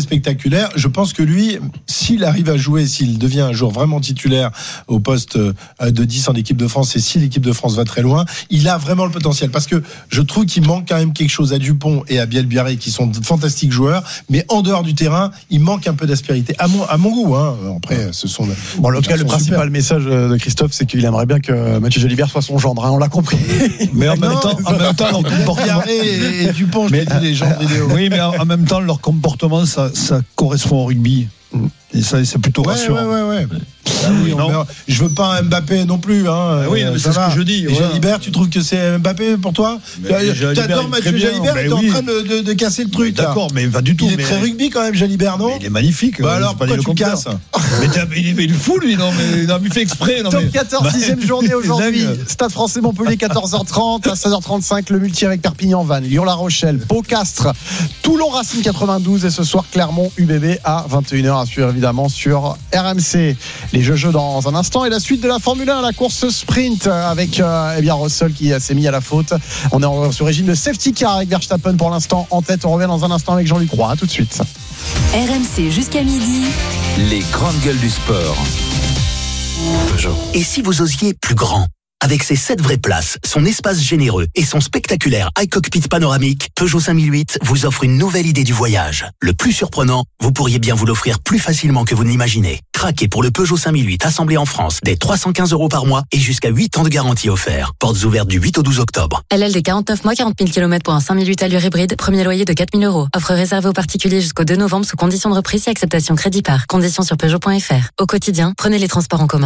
je pense que lui, s'il arrive à jouer, s'il devient un joueur vraiment titulaire au poste de 10 en équipe de France, et si l'équipe de France va très loin, il a vraiment le potentiel. Parce que je trouve qu'il manque quand même quelque chose à Dupont et à Bielbiarré, qui sont de fantastiques joueurs, mais en dehors du terrain, il manque un peu d'aspérité, à mon goût. Après, ce sont. En tout cas, le principal message de Christophe, c'est qu'il aimerait bien que Mathieu Jalibert soit son gendre. On l'a compris. Mais en même temps, leur comportement et Dupont, les gens vidéo. Oui, mais en même temps, leur comportement, ça correspond au rugby. Et ça, c'est plutôt rassurant. Ouais. Je veux pas un Mbappé non plus. Oui, mais c'est ce que je dis. Jalibert, tu trouves que c'est Mbappé pour toi? T'adores Mathieu Jalibert, t'es en train de casser le truc. D'accord, mais pas du tout. Il est très rugby quand même, Jalibert, non? Il est magnifique. Alors pourquoi tu le casses? Il est fou, lui, non? Mais il fait exprès. Top 14, 6e journée aujourd'hui. Stade Français Montpellier, 14h30. À 16h35, le multi avec Perpignan-Vannes, Lyon-La Rochelle, Pau-Castres, Toulon-Racing 92. Et ce soir, Clermont-UBB à 21h, à suivre évidemment sur RMC. Les jeux dans un instant, et la suite de la Formule 1, la course sprint avec Russell qui s'est mis à la faute. On est sur régime de safety car avec Verstappen pour l'instant en tête. On revient dans un instant avec Jean-Luc Roy. À tout de suite. RMC jusqu'à midi. Les grandes gueules du sport. Peugeot. Et si vous osiez plus grand? Avec ses 7 vraies places, son espace généreux et son spectaculaire iCockpit panoramique, Peugeot 5008 vous offre une nouvelle idée du voyage. Le plus surprenant, vous pourriez bien vous l'offrir plus facilement que vous ne l'imaginez. Craquez pour le Peugeot 5008 assemblé en France dès 315 € par mois et jusqu'à 8 ans de garantie offert. Portes ouvertes du 8 au 12 octobre. LLD 49 mois, 40 000 km pour un 5008 allure hybride. Premier loyer de 4 000 €. Offre réservée aux particuliers jusqu'au 2 novembre sous condition de reprise et acceptation crédit par. Conditions sur Peugeot.fr. Au quotidien, prenez les transports en commun.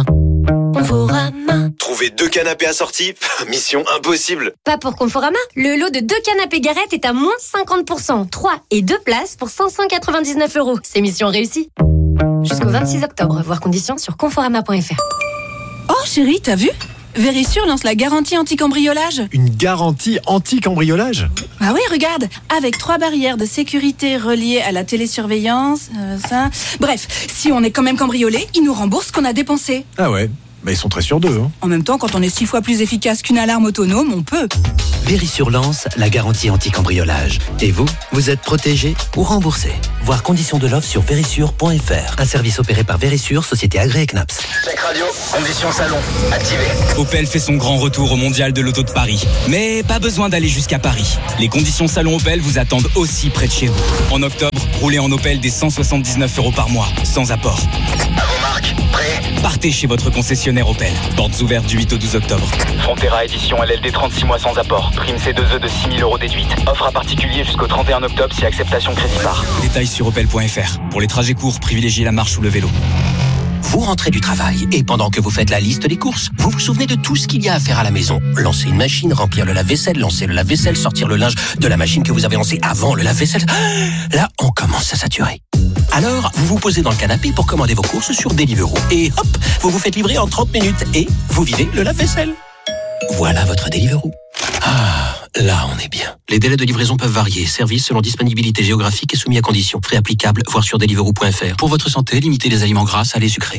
Conforama. Trouver 2 canapés assortis, mission impossible. Pas pour Conforama. Le lot de 2 canapés Garrett est à moins 50%. 3 et 2 places pour 599 €. C'est mission réussie. Jusqu'au 26 octobre. Voir conditions sur conforama.fr. Oh chérie, t'as vu ? Vérissure lance la garantie anti-cambriolage. Une garantie anti-cambriolage ? Ah oui, regarde, avec 3 barrières de sécurité reliées à la télésurveillance, ça... Bref, si on est quand même cambriolé, ils nous remboursent ce qu'on a dépensé. Ah ouais, bah ils sont très sûrs d'eux. Hein. En même temps, quand on est 6 fois plus efficace qu'une alarme autonome, on peut. Vérissure lance la garantie anti-cambriolage. Et vous, vous êtes protégé ou remboursé. Voir conditions de l'offre sur vérissure.fr. Un service opéré par Vérissure, société agréée CNAPS. Check radio, conditions salon, activé. Opel fait son grand retour au Mondial de l'Auto de Paris. Mais pas besoin d'aller jusqu'à Paris. Les conditions salon Opel vous attendent aussi près de chez vous. En octobre, roulez en Opel dès 179 € par mois, sans apport. À vos marques, prêt ? Partez chez votre concessionnaire Opel. Portes ouvertes du 8 au 12 octobre. Frontera édition LLD 36 mois sans apport. Prime C2E de 6 000 € déduite. Offre à particulier jusqu'au 31 octobre si acceptation crédit par. Détails sur opel.fr. Pour les trajets courts, privilégiez la marche ou le vélo. Vous rentrez du travail et pendant que vous faites la liste des courses, vous vous souvenez de tout ce qu'il y a à faire à la maison. Lancer une machine, remplir le lave-vaisselle, lancer le lave-vaisselle, sortir le linge de la machine que vous avez lancée avant le lave-vaisselle. Là, on commence à saturer. Alors, vous vous posez dans le canapé pour commander vos courses sur Deliveroo. Et hop, vous vous faites livrer en 30 minutes et vous videz le lave-vaisselle. Voilà votre Deliveroo. Ah, là on est bien. Les délais de livraison peuvent varier. Service selon disponibilité géographique et soumis à conditions. Frais applicables, voir sur deliveroo.fr. Pour votre santé, limitez les aliments gras, salés, sucrés.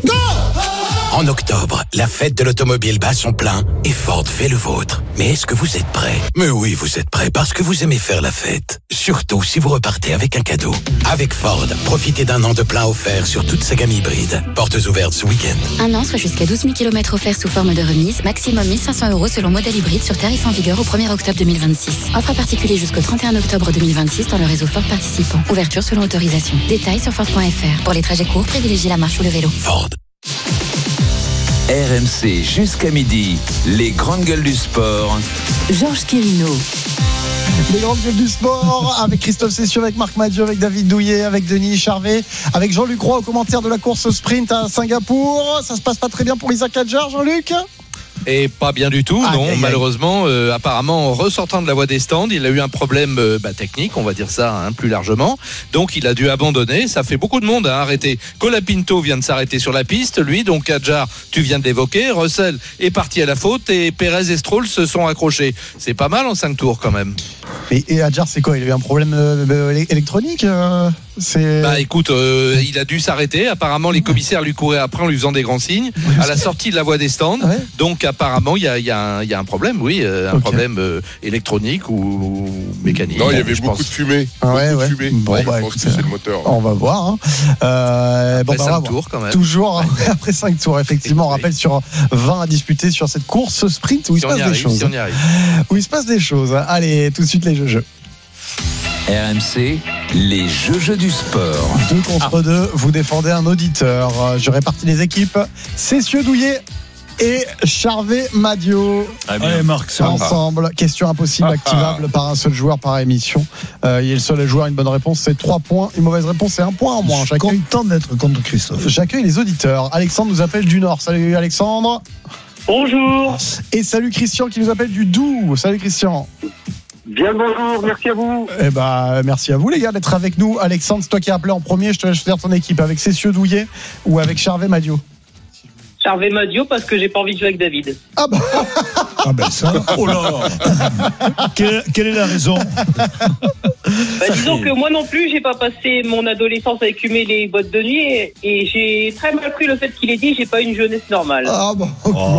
En octobre, la fête de l'automobile bat son plein et Ford fait le vôtre. Mais est-ce que vous êtes prêts ? Mais oui, vous êtes prêts parce que vous aimez faire la fête. Surtout si vous repartez avec un cadeau. Avec Ford, profitez d'un an de plein offert sur toute sa gamme hybride. Portes ouvertes ce week-end. Un an, soit jusqu'à 12 000 km offerts sous forme de remise. Maximum 1 500 € selon modèle hybride sur tarif en vigueur au 1er octobre 2026. Offre à particulier jusqu'au 31 octobre 2026 dans le réseau Ford participant. Ouverture selon autorisation. Détails sur Ford.fr. Pour les trajets courts, privilégiez la marche ou le vélo. Ford. RMC jusqu'à midi, les grandes gueules du sport. Georges Quirino. Les grandes gueules du sport avec Christophe Cessieux, avec Marc Madieu, avec David Douillet, avec Denis Charvet, avec Jean-Luc Roy au commentaire de la course sprint à Singapour. Ça se passe pas très bien pour Isaac Hadjar, Jean-Luc ? Et pas bien du tout, non. Malheureusement, apparemment, en ressortant de la voie des stands, il a eu un problème technique, on va dire ça plus largement. Donc, il a dû abandonner. Ça fait beaucoup de monde à arrêter. Colapinto vient de s'arrêter sur la piste, lui. Donc, Hadjar, tu viens de l'évoquer. Russell est parti à la faute et Perez et Stroll se sont accrochés. C'est pas mal en 5 tours quand même. Et Hadjar, c'est quoi ? Il a eu un problème électronique écoute, il a dû s'arrêter. Apparemment, les commissaires lui couraient après en lui faisant des grands signes à la sortie de la voie des stands. Ouais. Donc, apparemment, il y a un problème, problème électronique ou mécanique. Non, il y avait beaucoup de fumée. De fumée. Bon, je pense que c'est le moteur. On va voir. Après 5 tours, quand même. Toujours après 5 tours, effectivement. On rappelle sur 20 à disputer sur cette course sprint où il se passe des choses. Si on y arrive. Où il se passe des choses. Allez, tout de suite les jeux. RMC, les jeux du sport. 2 contre 2, vous défendez un auditeur. Je répartis les équipes. Cessieux Douillet et Charvet Madio. Allez, Marc, ensemble. Question impossible, activable par un seul joueur par émission. Il est le seul à jouer. Une bonne réponse, c'est 3 points. Une mauvaise réponse, c'est 1 point en moins. Je suis content d'être contre Christophe. J'accueille les auditeurs. Alexandre nous appelle du Nord. Salut Alexandre. Bonjour. Et salut Christian qui nous appelle du Doubs. Salut Christian. Bien bonjour, merci à vous. Merci à vous les gars d'être avec nous. Alexandre, c'est toi qui as appelé en premier. Je te laisse faire ton équipe avec Cessieux Douillet ou avec Charvet Madio. Charvet Madio parce que j'ai pas envie de jouer avec David. Ah bah ça. Oh là. Quelle est la raison? Disons que moi non plus, j'ai pas passé mon adolescence à écumer les boîtes de nuit et j'ai très mal pris le fait qu'il ait dit j'ai pas une jeunesse normale. Ah bon.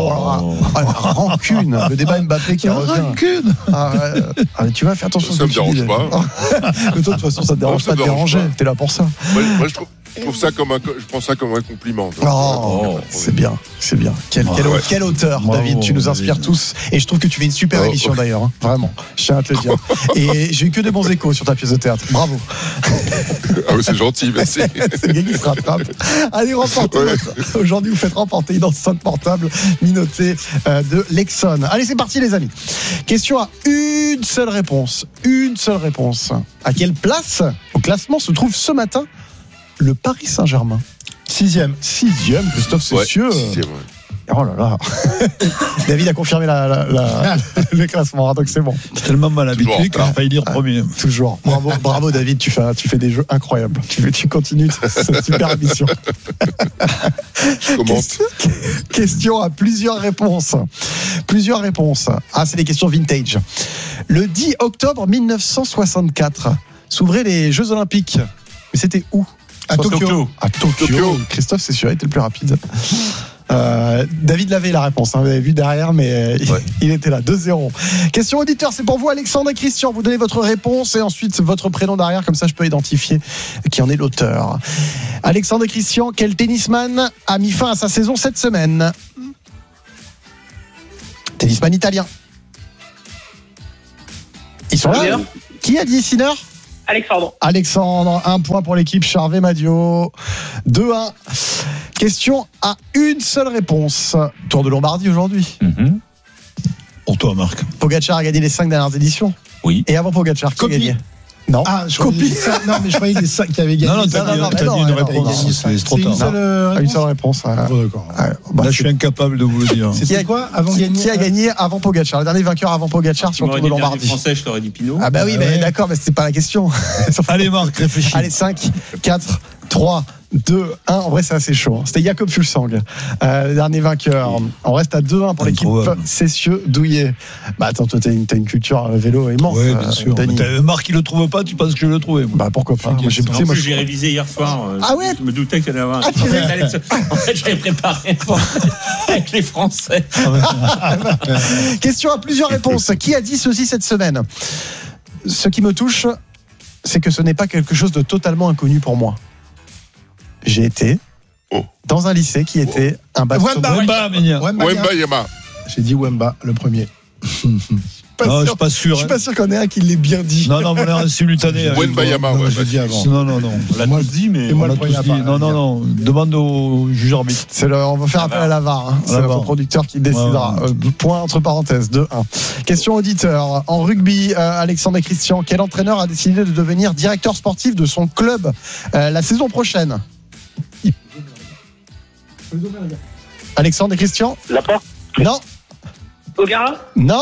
Rancune. Le débat Mbappé qui revient. Rancune. Tu vas faire attention. Ça me dérange pas. De toute façon, ça te dérange pas de déranger. T'es là pour ça. Moi, je trouve. Je prends ça comme un compliment. C'est bien. Quel auteur, Bravo, David. Tu nous inspires tous. Et je trouve que tu fais une super émission d'ailleurs. Hein. Vraiment. Je tiens à te le dire. Et j'ai eu que de bons échos sur ta pièce de théâtre. Bravo. Ah oui, c'est gentil, merci. C'est le gars qui se rattrape. Allez, remportez. Aujourd'hui, vous faites remporter une enceinte portable Minoté de Lexon. Allez, c'est parti, les amis. Question à une seule réponse. À quelle place au classement se trouve ce matin le Paris Saint-Germain? 6e, Christophe Cessieux. 6e, Oh là là. David a confirmé le classement, donc c'est bon. Tellement mal habitué qu'il a failli dire premier. Toujours. Bravo David, tu fais des jeux incroyables. Tu continues cette super émission. Question à plusieurs réponses. Ah, c'est des questions vintage. Le 10 octobre 1964 s'ouvraient les Jeux Olympiques. Mais c'était où? À Tokyo. À Tokyo. Christophe, c'est sûr, était le plus rapide. David l'avait la réponse, hein, vous avez vu derrière, mais il était là. 2-0. Question auditeur, c'est pour vous, Alexandre et Christian. Vous donnez votre réponse et ensuite votre prénom derrière, comme ça je peux identifier qui en est l'auteur. Alexandre et Christian, quel tennisman a mis fin à sa saison cette semaine? Tennisman italien. Ils sont là. Qui a dit Sinner? Alexandre, 1 point pour l'équipe Charvet Madio. 2-1. Question à une seule réponse. Tour de Lombardie aujourd'hui. Pour toi, Marc. Pogacar a gagné les 5 dernières éditions. Oui. Et avant Pogacar, qui a gagné? Non. Ah, je croyais mais je croyais les 5 qui avaient gagné. Non, t'as dit une réponse. C'est trop tard. Une seule réponse. D'accord. Là, je suis incapable de vous le dire. C'était quoi avant gagner? Qui a gagné avant Pogacar? Le dernier vainqueur avant Pogacar sur le Tour de Lombardie. Français, je t'aurais dit Pinot. Ah bah oui, mais d'accord, mais c'était pas la question. Allez, Marc, réfléchis. Allez, 5, 4, 3, 2, 1. En vrai, c'est assez chaud. C'était Jakob Fuglsang, le dernier vainqueur. On reste à 2-1 pour l'équipe Cessieux-Douillet. Bah attends, toi, t'as une culture vélo immense. Oui, bien sûr. Marc, il le trouve pas, tu penses que je le trouvais? Bah pourquoi pas? Moi, j'ai révisé hier soir. Ah ouais? Je me doutais qu'il y en avait un. En fait, j'avais préparé avec les Français. Question à plusieurs réponses. Qui a dit ceci cette semaine? Ce qui me touche, c'est que ce n'est pas quelque chose de totalement inconnu pour moi. J'ai été dans un lycée qui était un bâtiment. Wemba Yama. J'ai dit Wemba, le premier. Non, je suis pas sûr. Je suis pas sûr qu'on ait un qui l'ait bien dit. Non, on est un simultané. Wemba Yama, j'ai dit avant. Non. On l'a tous dit, mais. On l'a tous dit. Non. Demande au juge arbitre. On va faire appel à la VAR. C'est notre producteur qui décidera. Point entre parenthèses, 2-1. Question auditeur. En rugby, Alexandre et Christian, quel entraîneur a décidé de devenir directeur sportif de son club la saison prochaine? Alexandre et Christian? Laporte? Non. Ogara? Non.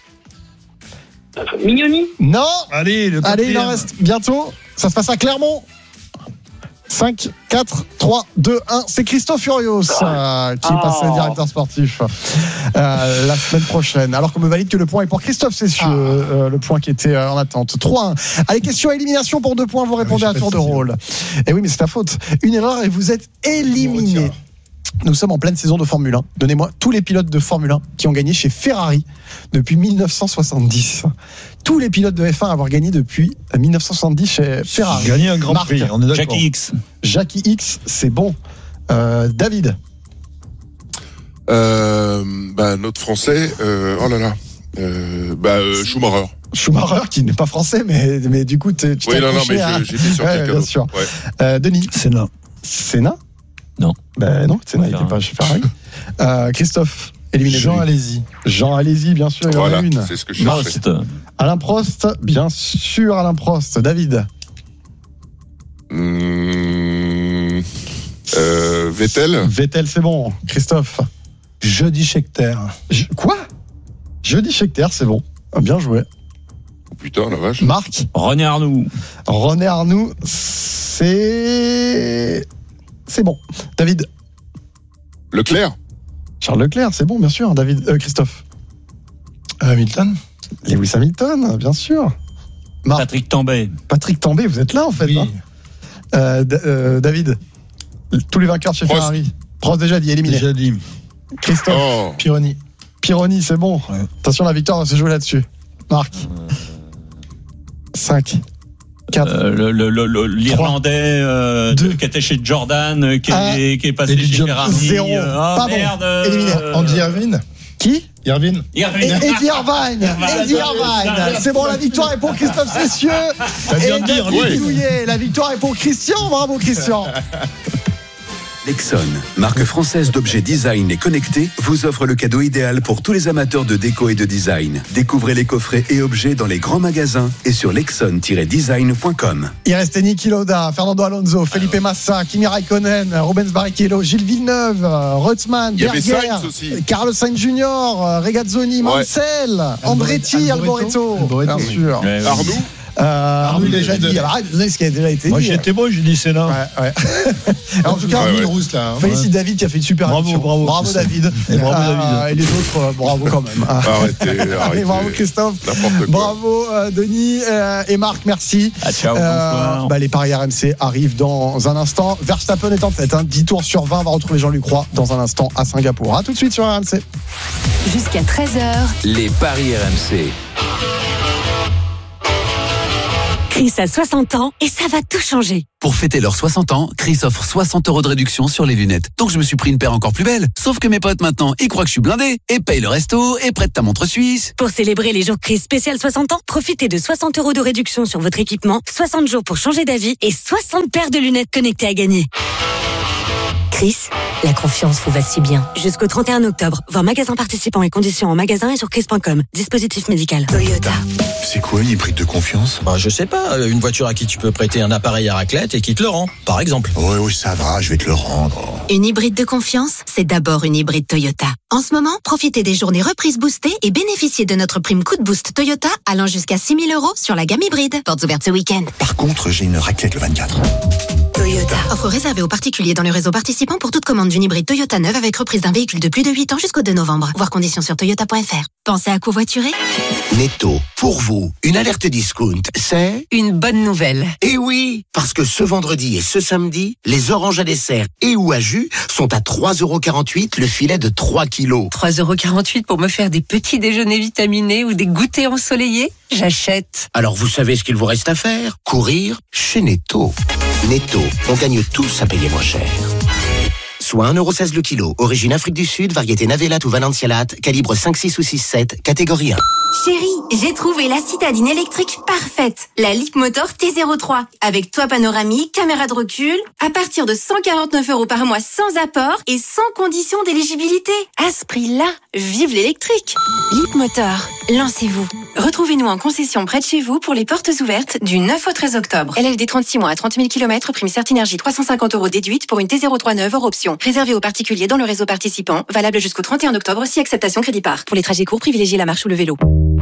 Mignoni? Non. Allez, il en reste bientôt. Ça se passe à Clermont. 5, 4, 3, 2, 1. C'est Christophe Furios qui est passé directeur sportif la semaine prochaine. Alors qu'on me valide que le point est pour Christophe Cessieux, le point qui était en attente. 3-1. Allez, question à élimination pour 2 points. Vous répondez à tour de rôle. Et oui, mais c'est ta faute. Une erreur et vous êtes éliminé. Nous sommes en pleine saison de Formule 1. Donnez-moi tous les pilotes de Formule 1 qui ont gagné chez Ferrari depuis 1970. Tous les pilotes de F1 à avoir gagné depuis 1970 chez Ferrari. Gagné un grand prix, on est d'accord. Jackie X, c'est bon. David. Notre français, Schumacher. Schumacher, qui n'est pas français, mais du coup, tu t'es accroché à... j'étais sur quelqu'un d'autre. Sûr. Denis. Senna. Non. Non, Senna n'était pas chez Ferrari. Christophe, éliminé. Jean Alési, bien sûr, il y en a une. C'est ce que je cherchais. Alain Prost, bien sûr, Alain Prost. David. Vettel, c'est bon. Christophe. Jody Scheckter. Quoi? Jody Scheckter, c'est bon. Bien joué. Putain, la vache. Marc. René Arnoux, c'est bon. David. Leclerc. Charles Leclerc, c'est bon, bien sûr. David, Christophe. Hamilton. Lewis Hamilton, bien sûr. Marc. Patrick Tambay, vous êtes là en fait. Oui. David. Tous les vainqueurs chez Ferrari. Prost déjà dit, éliminé. Déjà dit. Christophe. Pironi, c'est bon. Ouais. Attention, la victoire va se jouer là-dessus. Marc. 5, l'Irlandais qui était chez Jordan, qui est passé chez Ferrari. 0. Merde. Éliminé. Andy Irvine. Qui? Irvine. Eddie Irvine. C'est bon, la victoire est pour Christophe Cessieux. Et David Douillet. La victoire est pour Christian. Bravo Christian. Lexon, marque française d'objets design et connectés, vous offre le cadeau idéal pour tous les amateurs de déco et de design. Découvrez les coffrets et objets dans les grands magasins et sur lexon-design.com. Il restait Niki Lauda, Fernando Alonso, Felipe Massa, Kimi Raikkonen, Rubens Barrichello, Gilles Villeneuve, Reutemann, Berger, Carlos Sainz Jr., Regazzoni, Mansell, Andretti, Alboreto, bien sûr. Arnaud, il a déjà dit. Alors, ce qui a déjà été dit. Moi, j'étais bon, j'ai dit Sénat. Ouais. En tout cas, félicite David qui a fait une super émission. Bravo David. Et les autres, bravo quand même. Arrêtez. Bravo Christophe. Bravo Denis et Marc, merci. Ciao. Les paris RMC arrivent dans un instant. Verstappen est en tête. 10 tours sur 20. On va retrouver Jean-Luc Roy dans un instant à Singapour. À tout de suite sur RMC. Jusqu'à 13h. Les paris RMC. Chris a 60 ans et ça va tout changer. Pour fêter leurs 60 ans, Chris offre 60 € de réduction sur les lunettes. Donc je me suis pris une paire encore plus belle. Sauf que mes potes maintenant, ils croient que je suis blindé. Et paye le resto, et prête ta montre suisse. Pour célébrer les jours Chris spécial 60 ans, profitez de 60 € de réduction sur votre équipement, 60 jours pour changer d'avis et 60 paires de lunettes connectées à gagner. Chris, la confiance vous va si bien. Jusqu'au 31 octobre, voir magasin participants et conditions en magasin et sur chris.com. Dispositif médical. Toyota. C'est quoi une hybride de confiance ? Je sais pas, une voiture à qui tu peux prêter un appareil à raclette et qui te le rend, par exemple. Oui, ça va, je vais te le rendre. Une hybride de confiance, c'est d'abord une hybride Toyota. En ce moment, profitez des journées reprises boostées et bénéficiez de notre prime coup de boost Toyota allant jusqu'à 6 000 € sur la gamme hybride. Portes ouvertes ce week-end. Par contre, j'ai une raclette le 24. Toyota. Offre réservée aux particuliers dans le réseau participant pour toute commande d'une hybride Toyota neuve avec reprise d'un véhicule de plus de 8 ans jusqu'au 2 novembre. Voir conditions sur toyota.fr. Pensez à covoiturer ? Netto, pour vous, une alerte discount, c'est une bonne nouvelle. Eh oui, parce que ce vendredi et ce samedi, les oranges à dessert et ou à jus sont à 3,48 € le filet de 3 kilos. 3,48 € pour me faire des petits déjeuners vitaminés ou des goûters ensoleillés ? J'achète. Alors vous savez ce qu'il vous reste à faire ? Courir chez Netto. Netto, on gagne tous à payer moins cher. Soit 1,16 € le kilo, origine Afrique du Sud, variété Navelat ou Valencialat, calibre 5, 6 ou 6, 7, catégorie 1. Chérie, j'ai trouvé la citadine électrique parfaite. La Leapmotor T03. Avec toit panoramique, caméra de recul, à partir de 149 € par mois sans apport et sans condition d'éligibilité. À ce prix-là, vive l'électrique. Leapmotor, lancez-vous. Retrouvez-nous en concession près de chez vous pour les portes ouvertes du 9 au 13 octobre. LLD 36 mois à 30 000 km, prime Certinergie 350 € déduite pour une T03 neuve hors option. Réservé aux particuliers dans le réseau participant, valable jusqu'au 31 octobre si acceptation crédit par. Pour les trajets courts, privilégiez la marche ou le vélo.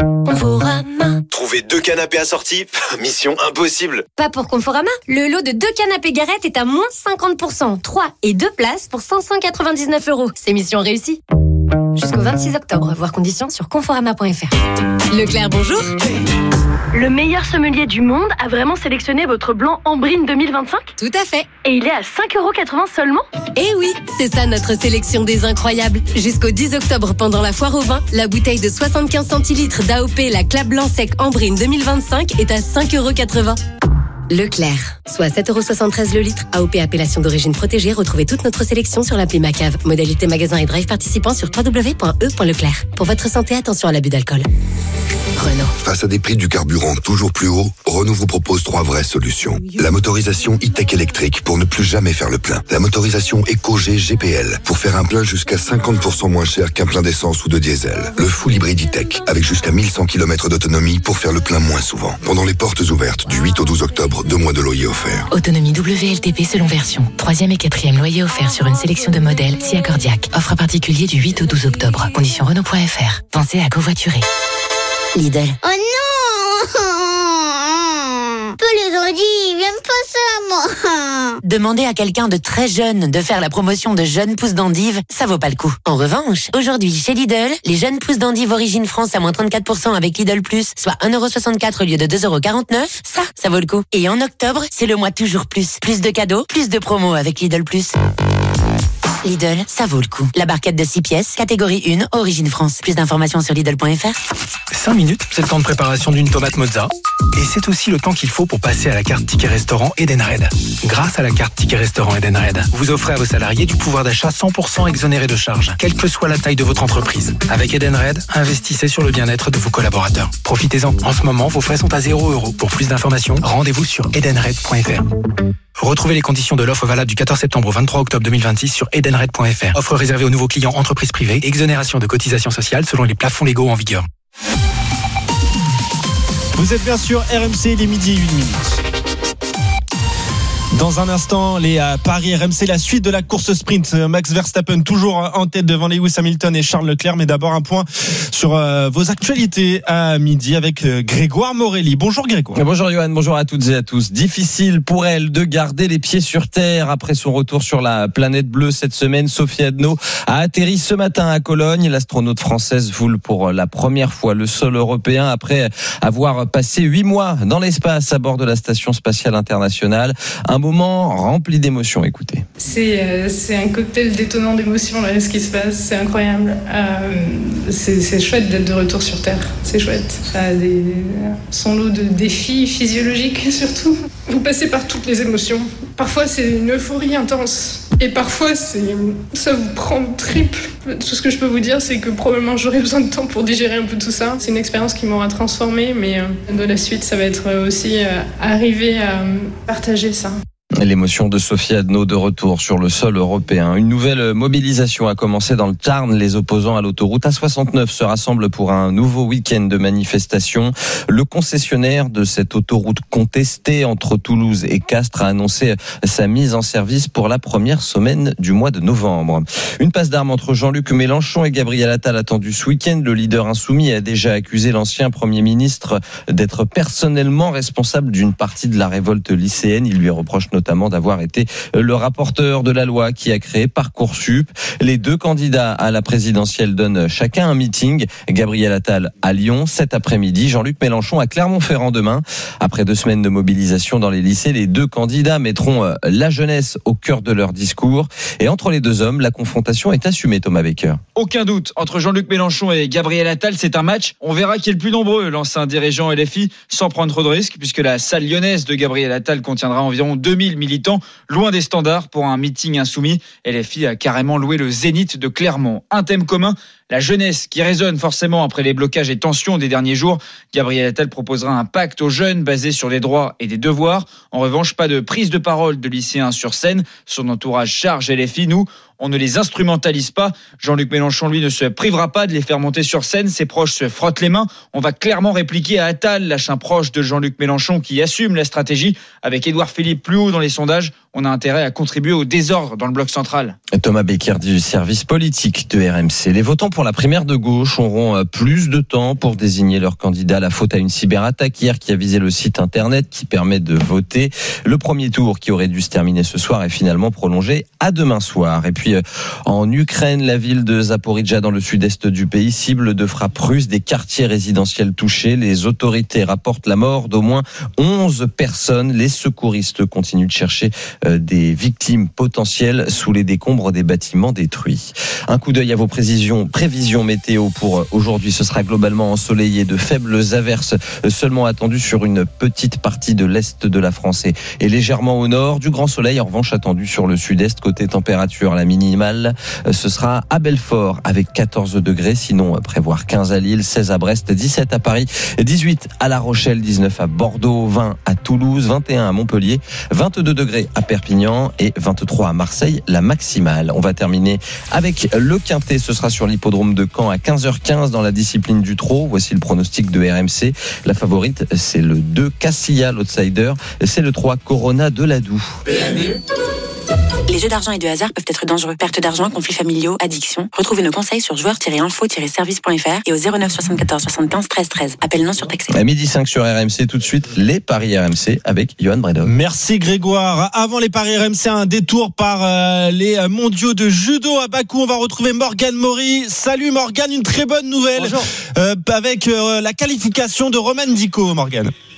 Trouver 2 canapés assortis, mission impossible. Pas pour Conforama. Le lot de 2 canapés Garrett est à moins 50%. 3 et 2 places pour 599 €. C'est mission réussie. Jusqu'au 26 octobre. Voir conditions sur conforama.fr. Leclerc, bonjour. Le meilleur sommelier du monde a vraiment sélectionné votre blanc Ambrine 2025 ? Tout à fait. Et il est à 5,80 € seulement ? Eh oui, c'est ça notre sélection des incroyables. Jusqu'au 10 octobre, pendant la foire au vin, la bouteille de 75 centilitres d'AOP, la Clap Blanc Sec Ambrine 2025 est à 5,80 €. Leclerc, soit 7,73 € le litre. AOP appellation d'origine protégée. Retrouvez toute notre sélection sur l'appli Macave. Modalité magasin et drive participants sur www.e.leclerc. Pour votre santé, attention à l'abus d'alcool. Renault. Face à des prix du carburant toujours plus hauts, Renault vous propose 3 vraies solutions. La motorisation e-tech électrique pour ne plus jamais faire le plein. La motorisation EcoG GPL pour faire un plein jusqu'à 50% moins cher qu'un plein d'essence ou de diesel. Le full hybride e-tech avec jusqu'à 1100 km d'autonomie pour faire le plein moins souvent. Pendant les portes ouvertes du 8 au 12 octobre, 2 mois de loyer offerts. Autonomie WLTP selon version. 3e et 4e loyer offert sur une sélection de modèles si accordiaque. Offre à particulier du 8 au 12 octobre. Conditions Renault.fr. Pensez à covoiturer. Lidl. Oh non! Peu les aurait dit, j'aime pas ça, moi. Demandez à quelqu'un de très jeune de faire la promotion de jeunes pousses d'endives, ça vaut pas le coup. En revanche, aujourd'hui chez Lidl, les jeunes pousses d'endives origine France à moins 34% avec Lidl Plus, soit 1,64 € au lieu de 2,49 €, ça vaut le coup. Et en octobre, c'est le mois toujours plus. Plus de cadeaux, plus de promos avec Lidl Plus. Lidl, ça vaut le coup. La barquette de 6 pièces, catégorie 1, origine France. Plus d'informations sur Lidl.fr. 5 minutes, c'est le temps de préparation d'une tomate mozza. Et c'est aussi le temps qu'il faut pour passer à la carte Ticket Restaurant Edenred. Grâce à la carte Ticket Restaurant Edenred, vous offrez à vos salariés du pouvoir d'achat 100% exonéré de charges, quelle que soit la taille de votre entreprise. Avec Edenred, investissez sur le bien-être de vos collaborateurs. Profitez-en. En ce moment, vos frais sont à 0 €. Pour plus d'informations, rendez-vous sur edenred.fr. Retrouvez les conditions de l'offre valable du 14 septembre au 23 octobre 2026 sur edenred.fr. Offre réservée aux nouveaux clients entreprises privées. Exonération de cotisations sociales selon les plafonds légaux en vigueur. Vous êtes bien sûr RMC, il est midi et 1 minute. Dans un instant, les paris RMC, la suite de la course sprint. Max Verstappen toujours en tête devant Lewis Hamilton et Charles Leclerc. Mais d'abord un point sur vos actualités à midi avec Grégoire Morelli. Bonjour Grégoire. Bonjour Johan, bonjour à toutes et à tous. Difficile pour elle de garder les pieds sur terre après son retour sur la planète bleue cette semaine. Sophie Adno a atterri ce matin à Cologne. L'astronaute française voule pour la première fois le sol européen après avoir passé 8 mois dans l'espace à bord de la Station Spatiale Internationale. Un moment rempli d'émotions, écoutez. C'est un cocktail détonnant d'émotions là, ce qui se passe, c'est incroyable. C'est chouette d'être de retour sur Terre, c'est chouette. Ça a son lot de défis physiologiques surtout. Vous passez par toutes les émotions. Parfois c'est une euphorie intense et parfois ça vous prend triple. Tout ce que je peux vous dire, c'est que probablement j'aurai besoin de temps pour digérer un peu tout ça. C'est une expérience qui m'aura transformée, mais de la suite, ça va être aussi arriver à partager ça. L'émotion de Sophie Adno de retour sur le sol européen. Une nouvelle mobilisation a commencé dans le Tarn. Les opposants à l'autoroute A69 se rassemblent pour un nouveau week-end de manifestation. Le concessionnaire de cette autoroute contestée entre Toulouse et Castres a annoncé sa mise en service pour la première semaine du mois de novembre. Une passe d'armes entre Jean-Luc Mélenchon et Gabriel Attal attendue ce week-end. Le leader insoumis a déjà accusé l'ancien Premier ministre d'être personnellement responsable d'une partie de la révolte lycéenne. Il lui reproche notamment d'avoir été le rapporteur de la loi qui a créé Parcoursup. Les deux candidats à la présidentielle donnent chacun un meeting. Gabriel Attal à Lyon cet après-midi, Jean-Luc Mélenchon à Clermont-Ferrand demain. Après 2 semaines de mobilisation dans les lycées, les deux candidats mettront la jeunesse au cœur de leur discours. Et entre les deux hommes, la confrontation est assumée, Thomas Baker. Aucun doute, entre Jean-Luc Mélenchon et Gabriel Attal, c'est un match. On verra qui est le plus nombreux, lance un dirigeant LFI, sans prendre trop de risques, puisque la salle lyonnaise de Gabriel Attal contiendra environ 2000 militants, loin des standards pour un meeting insoumis. LFI a carrément loué le Zénith de Clermont. Un thème commun, la jeunesse qui résonne forcément après les blocages et tensions des derniers jours. Gabriel Attal proposera un pacte aux jeunes basé sur des droits et des devoirs. En revanche, pas de prise de parole de lycéens sur scène. Son entourage charge LFI. Nous, on ne les instrumentalise pas. Jean-Luc Mélenchon, lui, ne se privera pas de les faire monter sur scène. Ses proches se frottent les mains. On va clairement répliquer à Attal, lâche un proche de Jean-Luc Mélenchon qui assume la stratégie. Avec Édouard Philippe plus haut dans les sondages, on a intérêt à contribuer au désordre dans le bloc central. Thomas Becker du service politique de RMC. Les votants pour la primaire de gauche auront plus de temps pour désigner leur candidat. La faute à une cyberattaque hier qui a visé le site internet qui permet de voter. Le premier tour qui aurait dû se terminer ce soir est finalement prolongé à demain soir. Et puis en Ukraine, la ville de Zaporijjia dans le sud-est du pays cible de frappes russes des quartiers résidentiels touchés. Les autorités rapportent la mort d'au moins 11 personnes. Les secouristes continuent de chercher des victimes potentielles sous les décombres des bâtiments détruits. Un coup d'œil à vos prévisions météo pour aujourd'hui. Ce sera globalement ensoleillé, de faibles averses seulement attendues sur une petite partie de l'est de la France et légèrement au nord. Du grand soleil en revanche attendu sur le sud-est. Côté température, la minimale, ce sera à Belfort avec 14 degrés. Sinon, prévoir 15 à Lille, 16 à Brest, 17 à Paris, 18 à La Rochelle, 19 à Bordeaux, 20 à Toulouse, 21 à Montpellier, 22 degrés à Perpignan et 23 à Marseille, la maximale. On va terminer avec le Quintet. Ce sera sur l'hippodrome de Caen à 15h15 dans la discipline du trot. Voici le pronostic de RMC. La favorite, c'est le 2 Castilla, l'outsider. C'est le 3 Corona de Ladoux. Les jeux d'argent et de hasard peuvent être dangereux. Perte d'argent, conflits familiaux, addiction. Retrouvez nos conseils sur joueurs-info-service.fr et au 09 74 75 13 13. Appel non surtaxé. À 12h05 sur RMC, tout de suite, les paris RMC avec Johan Bredov. Merci Grégoire. Avant les paris RMC, un détour par les mondiaux de judo à Bakou. On va retrouver Morgane Maury. Salut Morgane, une très bonne nouvelle avec la qualification de Roman Dico, Morgane.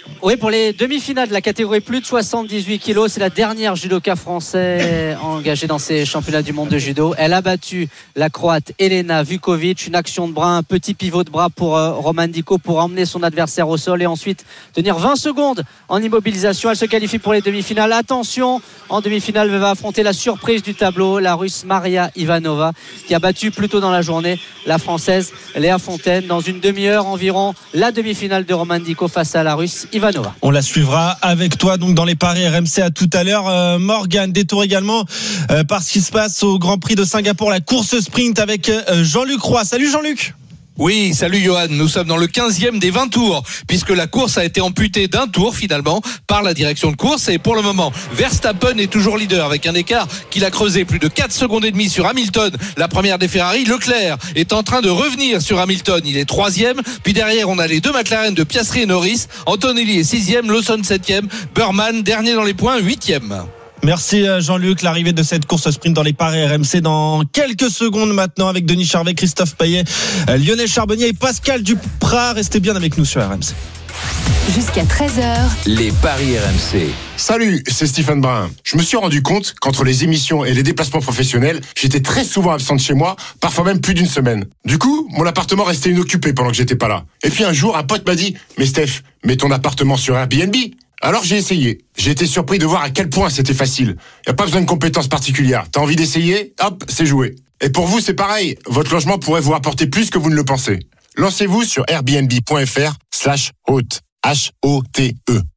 Oui, pour les demi-finales de la catégorie plus de 78 kilos, c'est la dernière judoka française engagée dans ces championnats du monde de judo. Elle a battu la Croate Elena Vukovic, une action de bras, un petit pivot de bras pour Roman Dico pour emmener son adversaire au sol et ensuite tenir 20 secondes en immobilisation. Elle se qualifie pour les demi-finales. Attention, en demi-finale, elle va affronter la surprise du tableau, la Russe Maria Ivanova, qui a battu plus tôt dans la journée la Française Léa Fontaine. Dans une demi-heure environ, la demi-finale de Roman Dico face à la Russe Ivanova. On la suivra avec toi donc dans les paris RMC. À tout à l'heure. Morgane, détour également par ce qui se passe au Grand Prix de Singapour, la course sprint avec Jean-Luc Roy. Salut Jean-Luc. Oui, salut Johan, nous sommes dans le 15e des 20 tours, puisque la course a été amputée d'un tour finalement par la direction de course, et pour le moment, Verstappen est toujours leader avec un écart qu'il a creusé plus de 4 secondes et demie sur Hamilton, la première des Ferrari. Leclerc est en train de revenir sur Hamilton, il est 3e, puis derrière on a les deux McLaren de Piastri et Norris, Antonelli est 6e, Lawson 7e, Burman dernier dans les points, 8e. Merci Jean-Luc, l'arrivée de cette course sprint dans les paris RMC dans quelques secondes maintenant avec Denis Charvet, Christophe Payet, Lionel Charbonnier et Pascal Duprat. Restez bien avec nous sur RMC. Jusqu'à 13h. Les paris RMC. Salut, c'est Stephen Brun. Je me suis rendu compte qu'entre les émissions et les déplacements professionnels, j'étais très souvent absent de chez moi, parfois même plus d'une semaine. Du coup, mon appartement restait inoccupé pendant que j'étais pas là. Et puis un jour, un pote m'a dit « Mais Steph, mets ton appartement sur Airbnb !» Alors j'ai essayé. J'ai été surpris de voir à quel point c'était facile. Y a pas besoin de compétences particulières. T'as envie d'essayer? Hop, c'est joué. Et pour vous, c'est pareil. Votre logement pourrait vous rapporter plus que vous ne le pensez. Lancez-vous sur airbnb.fr/hôte. H-O-T-E.